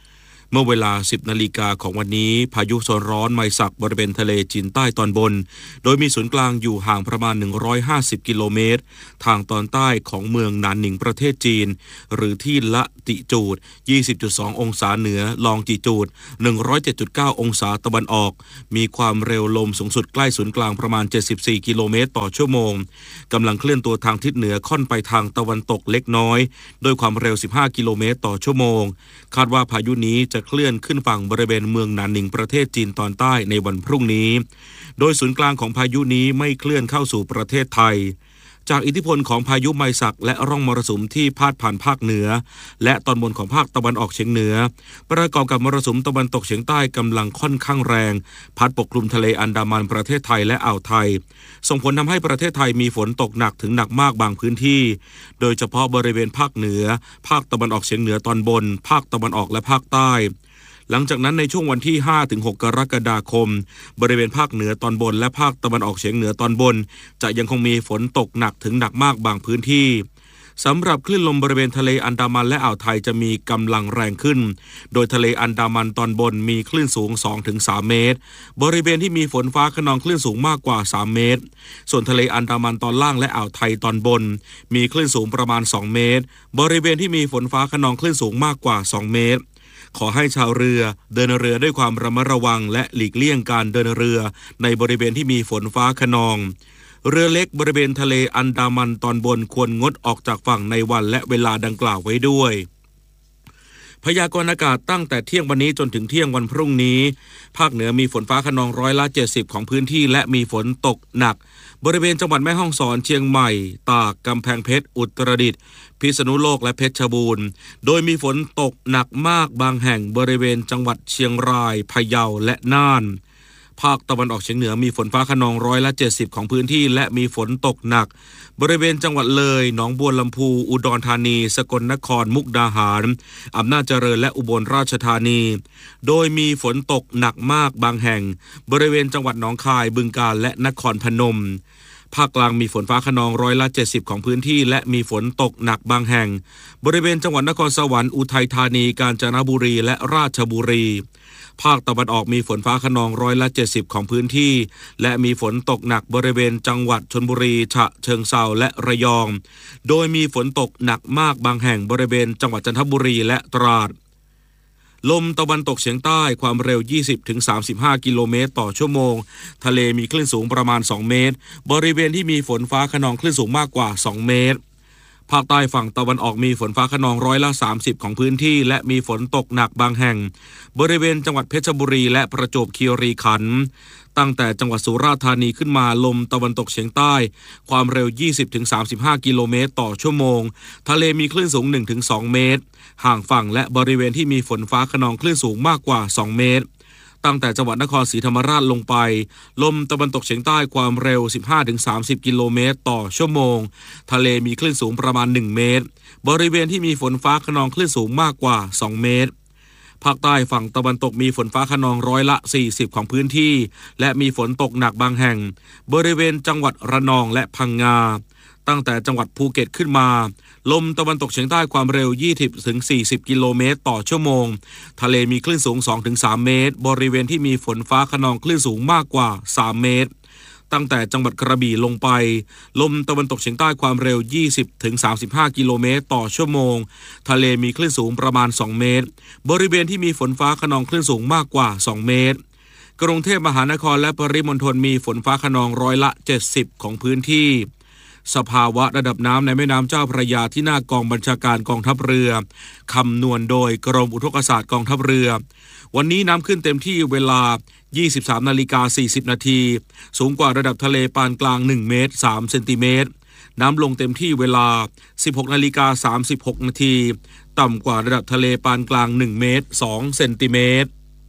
เมื่อเวลา สิบนาฬิกาของวันนี้พายุโซนร้อนไมซักบริเวณทะเลจีนใต้ตอนบนโดยมีศูนย์กลางอยู่ห่างประมาณหนึ่งร้อยห้าสิบกิโลเมตรทางตอนใต้ของเมืองหนานหนิงประเทศจีนหรือที่ละติจูด ยี่สิบจุดสอง องศาเหนือลองจิจูด หนึ่งร้อยเจ็ดจุดเก้า องศาตะวันออกมีความเร็วลมสูงสุดใกล้ศูนย์กลางประมาณเจ็ดสิบสี่กิโลเมตรต่อชั่วโมงกำลังเคลื่อนตัวทางทิศเหนือค่อนไปทางตะวันตกเล็กน้อยโดยความเร็วสิบห้ากิโลเมตรต่อชั่วโมงคาดว่าพายุนี้จะเคลื่อนขึ้นฝั่งบริเวณเมืองหนานหนิงประเทศจีนตอนใต้ในวันพรุ่งนี้โดยศูนย์กลางของพายุนี้ไม่เคลื่อนเข้าสู่ประเทศไทยจากอิทธิพลของพายุไมซักและร่องมรสุมที่พาดผ่านภาคเหนือและตอนบนของภาคตะวันออกเฉียงเหนือประกอบกับมรสุมตะวันตกเฉียงใต้กำลังค่อนข้างแรงพัดปกคลุมทะเลอันดามันประเทศไทยและอ่าวไทยส่งผลทำให้ประเทศไทยมีฝนตกหนักถึงหนักมากบางพื้นที่โดยเฉพาะบริเวณภาคเหนือภาคตะวันออกเฉียงเหนือตอนบนภาคตะวันออกและภาคใต้หลังจากนั้นในช่วงวันที่ ห้าถึงหก กรกฎาคมบริเวณภาคเหนือตอนบนและภาคตะวันออกเฉียงเหนือตอนบนจะยังคงมีฝนตกหนักถึงหนักมากบางพื้นที่สำหรับคลื่นลมบริเวณทะเลอันดามันและอ่าวไทยจะมีกำลังแรงขึ้นโดยทะเลอันดามันตอนบนมีคลื่นสูง สองถึงสาม เมตรบริเวณที่มีฝนฟ้าคะนองคลื่นสูงมากกว่าสามเมตรส่วนทะเลอันดามันตอนล่างและอ่าวไทยตอนบนมีคลื่นสูงประมาณสองเมตรบริเวณที่มีฝนฟ้าคะนองคลื่นสูงมากกว่าสองเมตรขอให้ชาวเรือเดินเรือด้วยความระมัดระวังและหลีกเลี่ยงการเดินเรือในบริเวณที่มีฝนฟ้าคะนองเรือเล็กบริเวณทะเลอันดามันตอนบนควรงดออกจากฝั่งในวันและเวลาดังกล่าวไว้ด้วยพยากรณ์อากาศตั้งแต่เที่ยงวันนี้จนถึงเที่ยงวันพรุ่งนี้ภาคเหนือมีฝนฟ้าคะนองร้อยละเจ็ดสิบของพื้นที่และมีฝนตกหนักบริเวณจังหวัดแม่ฮ่องสอนเชียงใหม่ตากกำแพงเพชรอุตรดิตถ์พิษณุโลกและเพชรบูรณ์โดยมีฝนตกหนักมากบางแห่งบริเวณจังหวัดเชียงรายพะเยาและน่านภาคตะวันออกเฉียงเหนือมีฝนฟ้าคะนองร้อยละเจ็ดสิบของพื้นที่และมีฝนตกหนักบริเวณจังหวัดเลยหนองบัวลำพูอุดรธานีสกลนครมุกดาหารอำนาจเจริญและอุบลราชธานีโดยมีฝนตกหนักมากบางแห่งบริเวณจังหวัดหนองคายบึงกาฬและนครพนมภาคกลางมีฝนฟ้าคะนองร้อยละเจ็ดสิบของพื้นที่และมีฝนตกหนักบางแห่งบริเวณจังหวัดนครสวรรค์อุทัยธานีกาญจนบุรีและราชบุรีภาคตะวันออกมีฝนฟ้าคะนองร้อยละเจ็ดสิบของพื้นที่และมีฝนตกหนักบริเวณจังหวัดชลบุรีฉะเชิงเทราและระยองโดยมีฝนตกหนักมากบางแห่งบริเวณจังหวัดจันทบุรีและตราดลมตะวันตกเฉียงใต้ความเร็ว ยี่สิบถึงสามสิบห้า กิโลเมตรต่อชั่วโมงทะเลมีคลื่นสูงประมาณสองเมตรบริเวณที่มีฝนฟ้าคะนองคลื่นสูงมากกว่าสองเมตรภาคใต้ฝั่งตะวันออกมีฝนฟ้าคะนองร้อยละสามสิบของพื้นที่และมีฝนตกหนักบางแห่งบริเวณจังหวัดเพชรบุรีและประจวบคีรีขันธ์ตั้งแต่จังหวัดสุราษฎร์ธานีขึ้นมาลมตะวันตกเฉียงใต้ความเร็ว ยี่สิบถึงสามสิบห้า กิโลเมตรต่อชั่วโมงทะเลมีคลื่นสูง หนึ่งถึงสอง เมตรห่างฝั่งและบริเวณที่มีฝนฟ้าคะนองคลื่นสูงมากกว่าสองเมตรตั้งแต่จังหวัดนครศรีธรรมราชลงไปลมตะวันตกเฉียงใต้ความเร็ว สิบห้าถึงสามสิบ กิโลเมตรต่อชั่วโมงทะเลมีคลื่นสูงประมาณหนึ่งเมตรบริเวณที่มีฝนฟ้าคะนองคลื่นสูงมากกว่าสองเมตรภาคใต้ฝั่งตะวันตกมีฝนฟ้าคะนองร้อยละสี่สิบของพื้นที่และมีฝนตกหนักบางแห่งบริเวณจังหวัดระนองและพังงาตั้งแต่จังหวัดภูเก็ตขึ้นมาลมตะวันตกเฉียงใต้ความเร็ว ยี่สิบถึงสี่สิบ กิโลเมตรต่อชั่วโมงทะเลมีคลื่นสูง สองถึงสาม เมตรบริเวณที่มีฝนฟ้าคะนองคลื่นสูงมากกว่าสามเมตรตั้งแต่จังหวัดกระบี่ลงไปลมตะวันตกเฉียงใต้ความเร็ว ยี่สิบถึงสามสิบห้า กิโลเมตรต่อชั่วโมงทะเลมีคลื่นสูงประมาณสองเมตรบริเวณที่มีฝนฟ้าคะนองคลื่นสูงมากกว่าสองเมตรกรุงเทพมหานครและปริมณฑลมีฝนฟ้าคะนองร้อยละเจ็ดสิบของพื้นที่สภาวะระดับน้ำในแม่น้ำเจ้าพระยาที่หน้ากองบัญชาการกองทัพเรือคำนวณโดยกรมอุทกศาสตร์กองทัพเรือวันนี้น้ำขึ้นเต็มที่เวลา ยี่สิบสามนาฬิกาสี่สิบนาทีสูงกว่าระดับทะเลปานกลางหนึ่งเมตรสามเซนติเมตรน้ำลงเต็มที่เวลา สิบหกนาฬิกาสามสิบหกนาทีต่ำกว่าระดับทะเลปานกลางหนึ่งเมตรสองเซนติเมตร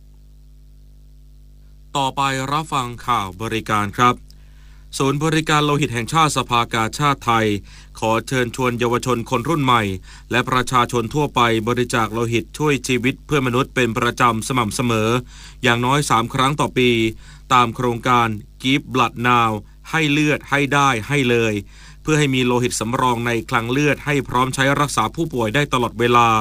ต่อไปรับฟังข่าวบริการครับศูนย์บริการโลหิตแห่งชาติสภากาชาดไทยขอเชิญชวนเยาวชนคนรุ่นใหม่และประชาชนทั่วไปบริจาคโลหิตช่วยชีวิตเพื่อนมนุษย์เป็นประจำสม่ำเสมออย่างน้อยสามครั้งต่อปีตามโครงการ Give Blood Now ให้เลือดให้ได้ให้เลยเพื่อให้มีโลหิตสำรองในคลังเลือดให้พร้อมใช้รักษาผู้ป่วยได้ตลอดเวลา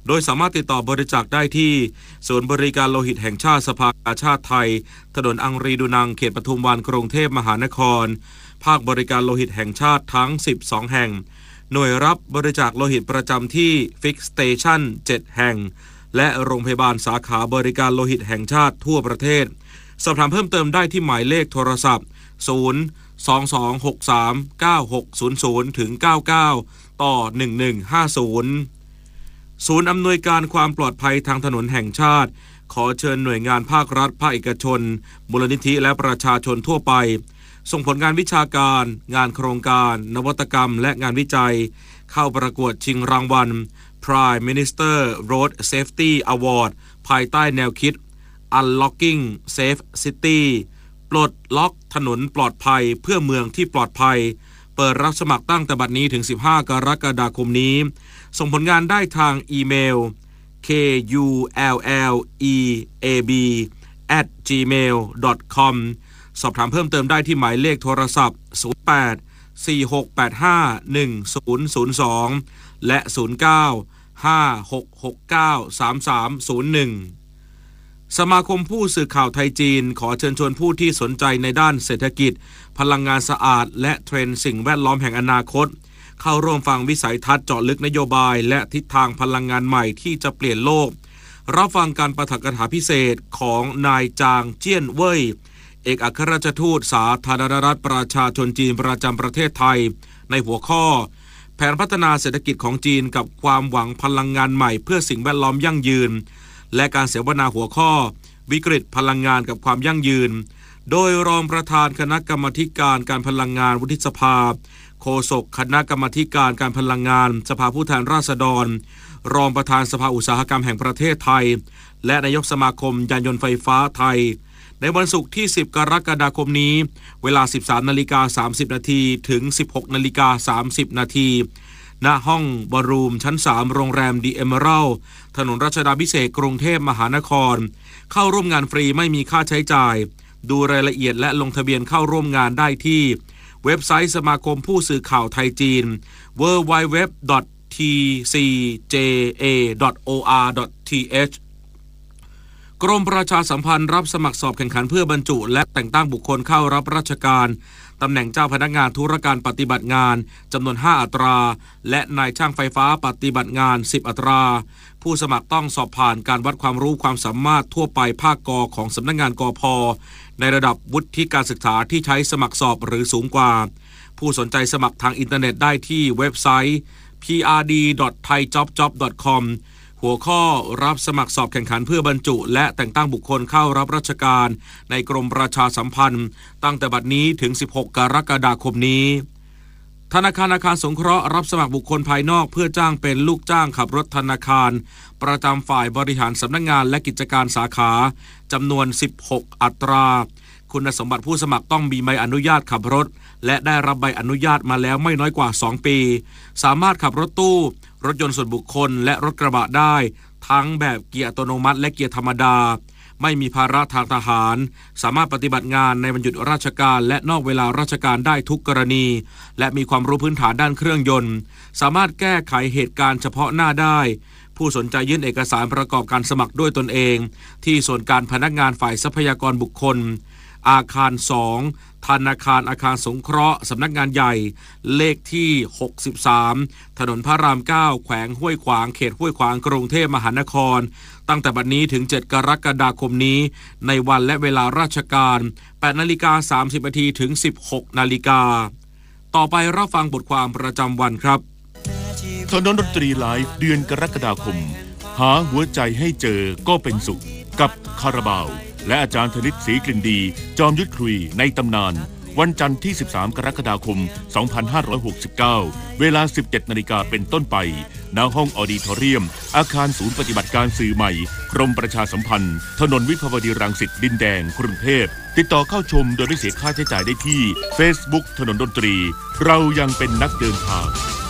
โดยสามารถติดต่อบริจาคได้ที่ศูนย์บริการโลหิตแห่งชาติสภากาชาติไทยถนนอังรีดูนังเขตปทุมวันกรุงเทพมหานครภาคบริการโลหิตแห่งชาติทั้งสิบสองแห่งหน่วยรับบริจาคโลหิตประจำที่ Fix Station เจ็ดแห่งและโรงพยาบาลสาขาบริการโลหิตแห่งชาติทั่วประเทศสอบถามเพิ่มเติมได้ที่หมายเลขโทรศัพท์ศูนย์ สอง สอง หก สาม เก้า หก ศูนย์ ศูนย์ ถึง เก้า เก้า ต่อ หนึ่ง หนึ่ง ห้า ศูนย์ ศูนย์อำนวยการความปลอดภัยทางถนนแห่งชาติขอเชิญหน่วยงานภาครัฐภาคเอกชนมูลนิธิและประชาชนทั่วไปส่งผลงานวิชาการงานโครงการนวัตกรรมและงานวิจัยเข้าประกวดชิงรางวัล Prime Minister Road Safety Award ภายใต้แนวคิด Unlocking Safe City ปลดล็อกถนนปลอดภัยเพื่อเมืองที่ปลอดภัยเปิดรับสมัครตั้งแต่บัดนี้ถึงสิบห้ากรกฎาคมนี้ส่งผลงานได้ทางอีเมล เค ยู แอล แอล อี เอ บี แอท จี เมล ดอท คอม สอบถามเพิ่มเติมได้ที่หมายเลขโทรศัพท์ศูนย์ แปด สี่ หก แปด ห้า หนึ่ง ศูนย์ ศูนย์ สองและศูนย์ เก้า ห้า หก หก เก้า สาม สาม ศูนย์ หนึ่งสมาคมผู้สื่อข่าวไทยจีนขอเชิญชวนผู้ที่สนใจในด้านเศรษฐกิจพลังงานสะอาดและเทรนด์สิ่งแวดล้อมแห่งอนาคตเข้าร่วมฟังวิสัยทัศน์เจาะลึกนโยบายและทิศทางพลังงานใหม่ที่จะเปลี่ยนโลกรับฟังการปาฐกถาพิเศษของนายจางเจี้ยนเว่ยเอกอัครราชทูตสาธารณรัฐประชาชนจีนประจำประเทศไทยในหัวข้อแผนพัฒนาเศรษฐกิจของจีนกับความหวังพลังงานใหม่เพื่อสิ่งแวดล้อมยั่งยืนและการเสวนาหัวข้อวิกฤตพลังงานกับความยั่งยืนโดยรองประธานคณะกรรมาการการพลังงานวุฒิสภาโฆษกคณะกรรมาการการพลังงานสภาผู้แทนราษฎรรองประธานสภาอุตสาหกรรมแห่งประเทศไทยและนายกสมาคมยานยนต์ไฟฟ้าไทยในวันศุกร์ที่สิบกรกฎาคมนี้เวลา สิบสามนาฬิกาสามสิบนาทีถึง สิบหกนาฬิกาสามสิบนาทีณห้องบอลรูมชั้นสามโรงแรมดีเอเมอรัลด์ถนนรัชดาภิเษกกรุงเทพมหานครเข้าร่วมงานฟรีไม่มีค่าใช้จ่ายดูรายละเอียดและลงทะเบียนเข้าร่วมงานได้ที่เว็บไซต์สมาคมผู้สื่อข่าวไทยจีน ดับเบิลยู ดับเบิลยู ดับเบิลยู ดอท ที ซี เจ เอ ดอท โอ อาร์ ดอท ที เอช กรมประชาสัมพันธ์รับสมัครสอบแข่งขันเพื่อบรรจุและแต่งตั้งบุคคลเข้ารับราชการตำแหน่งเจ้าพนักงานธุรการปฏิบัติงานจำนวนห้าอัตราและนายช่างไฟฟ้าปฏิบัติงานสิบอัตราผู้สมัครต้องสอบผ่านการวัดความรู้ความสามารถทั่วไปภาคกอของสำนักงานกพ.ในระดับวุฒิการศึกษาที่ใช้สมัครสอบหรือสูงกว่าผู้สนใจสมัครทางอินเทอร์เน็ตได้ที่เว็บไซต์ พี อาร์ ดี ดอท ไทย จ็อบ จ็อบ ดอท คอม หัวข้อรับสมัครสอบแข่งขันเพื่อบรรจุและแต่งตั้งบุคคลเข้ารับราชการในกรมประชาสัมพันธ์ตั้งแต่บัดนี้ถึงสิบหกกรกฎาคมนี้ธนาคารอาคารสงเคราะห์รับสมัครบุคคลภายนอกเพื่อจ้างเป็นลูกจ้างขับรถธนาคารประจำฝ่ายบริหารสำนักงานและกิจการสาขาจำนวนสิบหกอัตราคุณสมบัติผู้สมัครต้องมีใบอนุญาตขับรถและได้รับใบอนุญาตมาแล้วไม่น้อยกว่าสองปีสามารถขับรถตู้รถยนต์ส่วนบุคคลและรถกระบะได้ทั้งแบบเกียร์อัตโนมัติและเกียร์ธรรมดาไม่มีภาระทางทหารสามารถปฏิบัติงานในวันหยุดราชการและนอกเวลาราชการได้ทุกกรณีและมีความรู้พื้นฐานด้านเครื่องยนต์สามารถแก้ไขเหตุการณ์เฉพาะหน้าได้ผู้สนใจยื่นเอกสารประกอบการสมัครด้วยตนเองที่ส่วนการพนักงานฝ่ายทรัพยากรบุคคลอาคารสองธนาคารอาคารสงเคราะห์สำนักงานใหญ่เลขที่หกสิบสามถนนพระรามเก้าแขวงห้วยขวางเขตห้วยขวางกรุงเทพมหานครตั้งแต่บัดนี้ถึงเจ็ดกรกฎาคมนี้ในวันและเวลาราชการ แปดนาฬิกาสามสิบนาทีถึง สิบหกนาฬิกาต่อไปรับฟังบทความประจำวันครับถนนดนตรีไลฟ์เดือนกรกฎาคมหาหัวใจให้เจอก็เป็นสุขกับคาราบาวและอาจารย์ธนิตศรีกลิ่นดีจอมยุทธคุยในตำนานวันจันทร์ที่สิบสามกรกฎาคมสองพันห้าร้อยหกสิบเก้าเวลา สิบเจ็ดนาฬิกาเป็นต้นไปณห้องออดิทอเรียมอาคารศูนย์ปฏิบัติการสื่อใหม่กรมประชาสัมพันธ์ถนนวิภาวดีรังสิตดินแดงกรุงเทพติดต่อเข้าชมโดยไม่เสียค่าใช้จ่ายได้ที่ Facebook ถนนดนตรีเรายังเป็นนักเดินทาง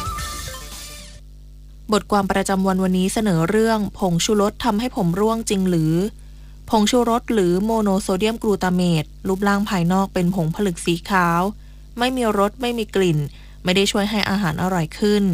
บทความประจำวันวันนี้เสนอเรื่องผงชูรสทำให้ผมร่วงจริงหรือผงชูรสหรือโมโนโซเดียมกลูตาเมตรูปร่างภายนอกเป็นผงผลึกสีขาวไม่มีรสไม่มีกลิ่นไม่ได้ช่วยให้อาหารอร่อยขึ้น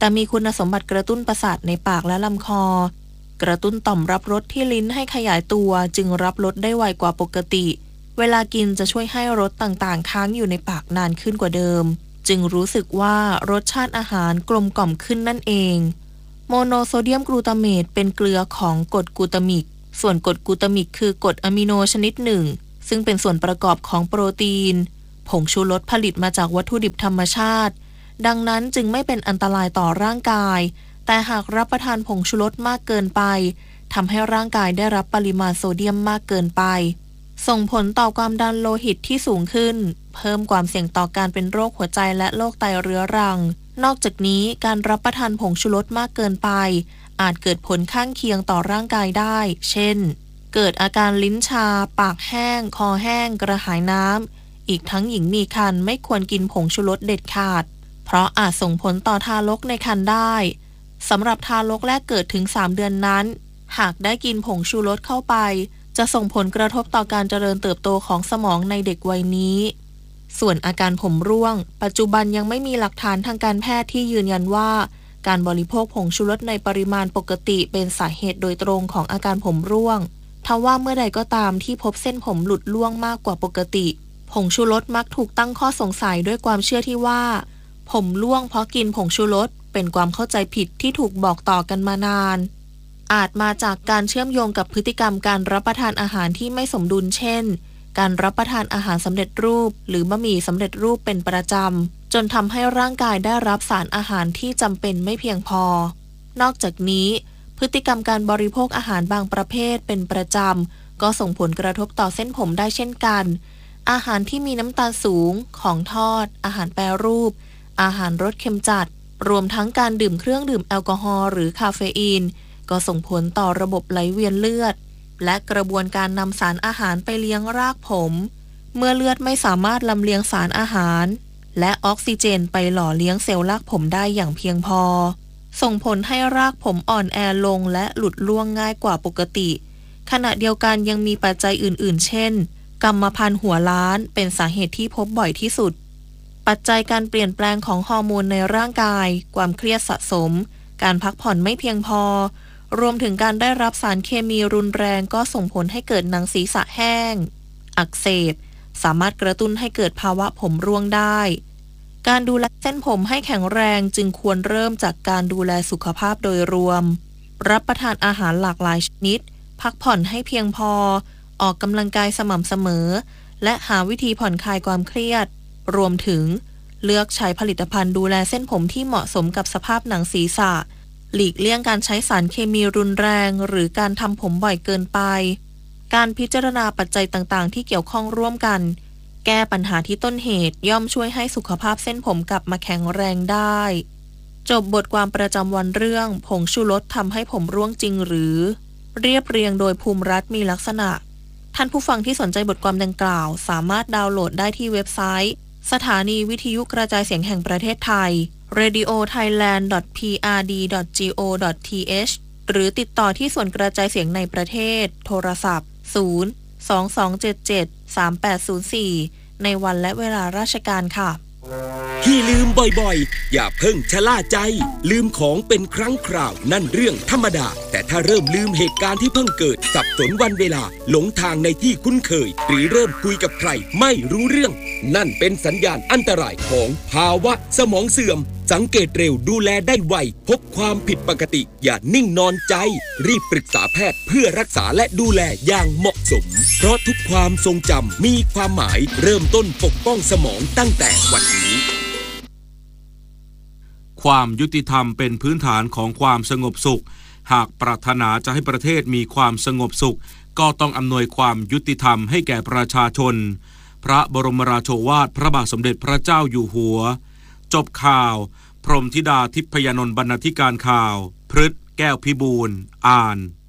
แต่มีคุณสมบัติกระตุ้นประสาทในปากและลำคอกระตุ้นต่อมรับรสที่ลิ้นให้ขยายตัวจึงรับรสได้ไวกว่าปกติเวลากินจะช่วยให้รสต่างๆค้างอยู่ในปากนานขึ้นกว่าเดิมจึงรู้สึกว่ารสชาติอาหารกลมกล่อมขึ้นนั่นเองโมโนโซเดียมกลูตาเมตเป็นเกลือของกรดกลูตามิกส่วนกรดกลูตามิกคือกรดอะมิโนชนิดหนึ่งซึ่งเป็นส่วนประกอบของโปรตีนผงชูรสผลิตมาจากวัตถุดิบธรรมชาติดังนั้นจึงไม่เป็นอันตรายต่อร่างกายแต่หากรับประทานผงชูรสมากเกินไปทำให้ร่างกายได้รับปริมาณโซเดียมมากเกินไปส่งผลต่อความดันโลหิตที่สูงขึ้นเพิ่มความเสี่ยงต่อการเป็นโรคหัวใจและโรคไตเรื้อรังนอกจากนี้การรับประทานผงชูรสมากเกินไปอาจเกิดผลข้างเคียงต่อร่างกายได้เช่นเกิดอาการลิ้นชาปากแห้งคอแห้งกระหายน้ำอีกทั้งหญิงมีครรภ์ไม่ควรกินผงชูรสเด็ดขาดเพราะอาจส่งผลต่อทารกในครรภ์ได้สำหรับทารกแรกเกิดถึงสามเดือนนั้นหากได้กินผงชูรสเข้าไปจะส่งผลกระทบต่อการเจริญเติบโตของสมองในเด็กวัยนี้ส่วนอาการผมร่วงปัจจุบันยังไม่มีหลักฐานทางการแพทย์ที่ยืนยันว่าการบริโภคผงชูรสในปริมาณปกติเป็นสาเหตุโดยตรงของอาการผมร่วงทว่าเมื่อใดก็ตามที่พบเส้นผมหลุดร่วงมากกว่าปกติผงชูรสมักถูกตั้งข้อสงสัยด้วยความเชื่อที่ว่าผมร่วงเพราะกินผงชูรสเป็นความเข้าใจผิดที่ถูกบอกต่อกันมานานอาจมาจากการเชื่อมโยงกับพฤติกรรมการรับประทานอาหารที่ไม่สมดุลเช่นการรับประทานอาหารสำเร็จรูปหรือบะหมี่สำเร็จรูปเป็นประจำจนทำให้ร่างกายได้รับสารอาหารที่จำเป็นไม่เพียงพอนอกจากนี้พฤติกรรมการบริโภคอาหารบางประเภทเป็นประจำก็ส่งผลกระทบต่อเส้นผมได้เช่นกันอาหารที่มีน้ำตาลสูงของทอดอาหารแปรรูปอาหารรสเค็มจัดรวมทั้งการดื่มเครื่องดื่มแอลกอฮอล์หรือคาเฟอีนก็ส่งผลต่อระบบไหลเวียนเลือดและกระบวนการนำสารอาหารไปเลี้ยงรากผมเมื่อเลือดไม่สามารถลำเลียงสารอาหารและออกซิเจนไปหล่อเลี้ยงเซลล์รากผมได้อย่างเพียงพอส่งผลให้รากผมอ่อนแอลงและหลุดร่วงง่ายกว่าปกติขณะเดียวกันยังมีปัจจัยอื่นๆเช่นกรรมพันธุ์หัวล้านเป็นสาเหตุที่พบบ่อยที่สุดปัจจัยการเปลี่ยนแปลงของฮอร์โมนในร่างกายความเครียดสะสมการพักผ่อนไม่เพียงพอรวมถึงการได้รับสารเคมีรุนแรงก็ส่งผลให้เกิดหนังศีรษะแห้งอักเสบสามารถกระตุ้นให้เกิดภาวะผมร่วงได้การดูแลเส้นผมให้แข็งแรงจึงควรเริ่มจากการดูแลสุขภาพโดยรวมรับประทานอาหารหลากหลายชนิดพักผ่อนให้เพียงพอออกกำลังกายสม่ำเสมอและหาวิธีผ่อนคลายความเครียดรวมถึงเลือกใช้ผลิตภัณฑ์ดูแลเส้นผมที่เหมาะสมกับสภาพหนังศีรษะหลีกเลี่ยงการใช้สารเคมีรุนแรงหรือการทำผมบ่อยเกินไปการพิจารณาปัจจัยต่างๆที่เกี่ยวข้องร่วมกันแก้ปัญหาที่ต้นเหตุย่อมช่วยให้สุขภาพเส้นผมกลับมาแข็งแรงได้จบบทความประจำวันเรื่องผงชูรสทำให้ผมร่วงจริงหรือเรียบเรียงโดยภูมิรัฐมีลักษณะท่านผู้ฟังที่สนใจบทความดังกล่าวสามารถดาวน์โหลดได้ที่เว็บไซต์สถานีวิทยุกระจายเสียงแห่งประเทศไทย เรดิโอไทยแลนด์ ดอท พี อาร์ ดี ดอท จี โอ ดอท ที เอช หรือติดต่อที่ส่วนกระจายเสียงในประเทศโทรศัพท์ ศูนย์ สอง สอง เจ็ด เจ็ด สาม แปด ศูนย์ สี่ ในวันและเวลาราชการค่ะที่ลืมบ่อยๆอย่าเพิ่งชะล่าใจลืมของเป็นครั้งคราวนั่นเรื่องธรรมดาแต่ถ้าเริ่มลืมเหตุการณ์ที่เพิ่งเกิดสับสนวันเวลาหลงทางในที่คุ้นเคยหรือเริ่มคุยกับใครไม่รู้เรื่องนั่นเป็นสัญญาณอันตรายของภาวะสมองเสื่อมสังเกตเร็วดูแลได้ไวพบความผิดปกติอย่านิ่งนอนใจรีบปรึกษาแพทย์เพื่อรักษาและดูแลอย่างเหมาะสมเพราะทุกความทรงจำมีความหมายเริ่มต้นปกป้องสมองตั้งแต่วันนี้ความยุติธรรมเป็นพื้นฐานของความสงบสุขหากปรารถนาจะให้ประเทศมีความสงบสุขก็ต้องอำนวยความยุติธรรมให้แก่ประชาชนพระบรมราโชวาทพระบาทสมเด็จพระเจ้าอยู่หัวจบข่าวพรหมธิดาทิพยานนท์บรรณาธิการข่าวพฤษแก้วพิบูลย์อ่าน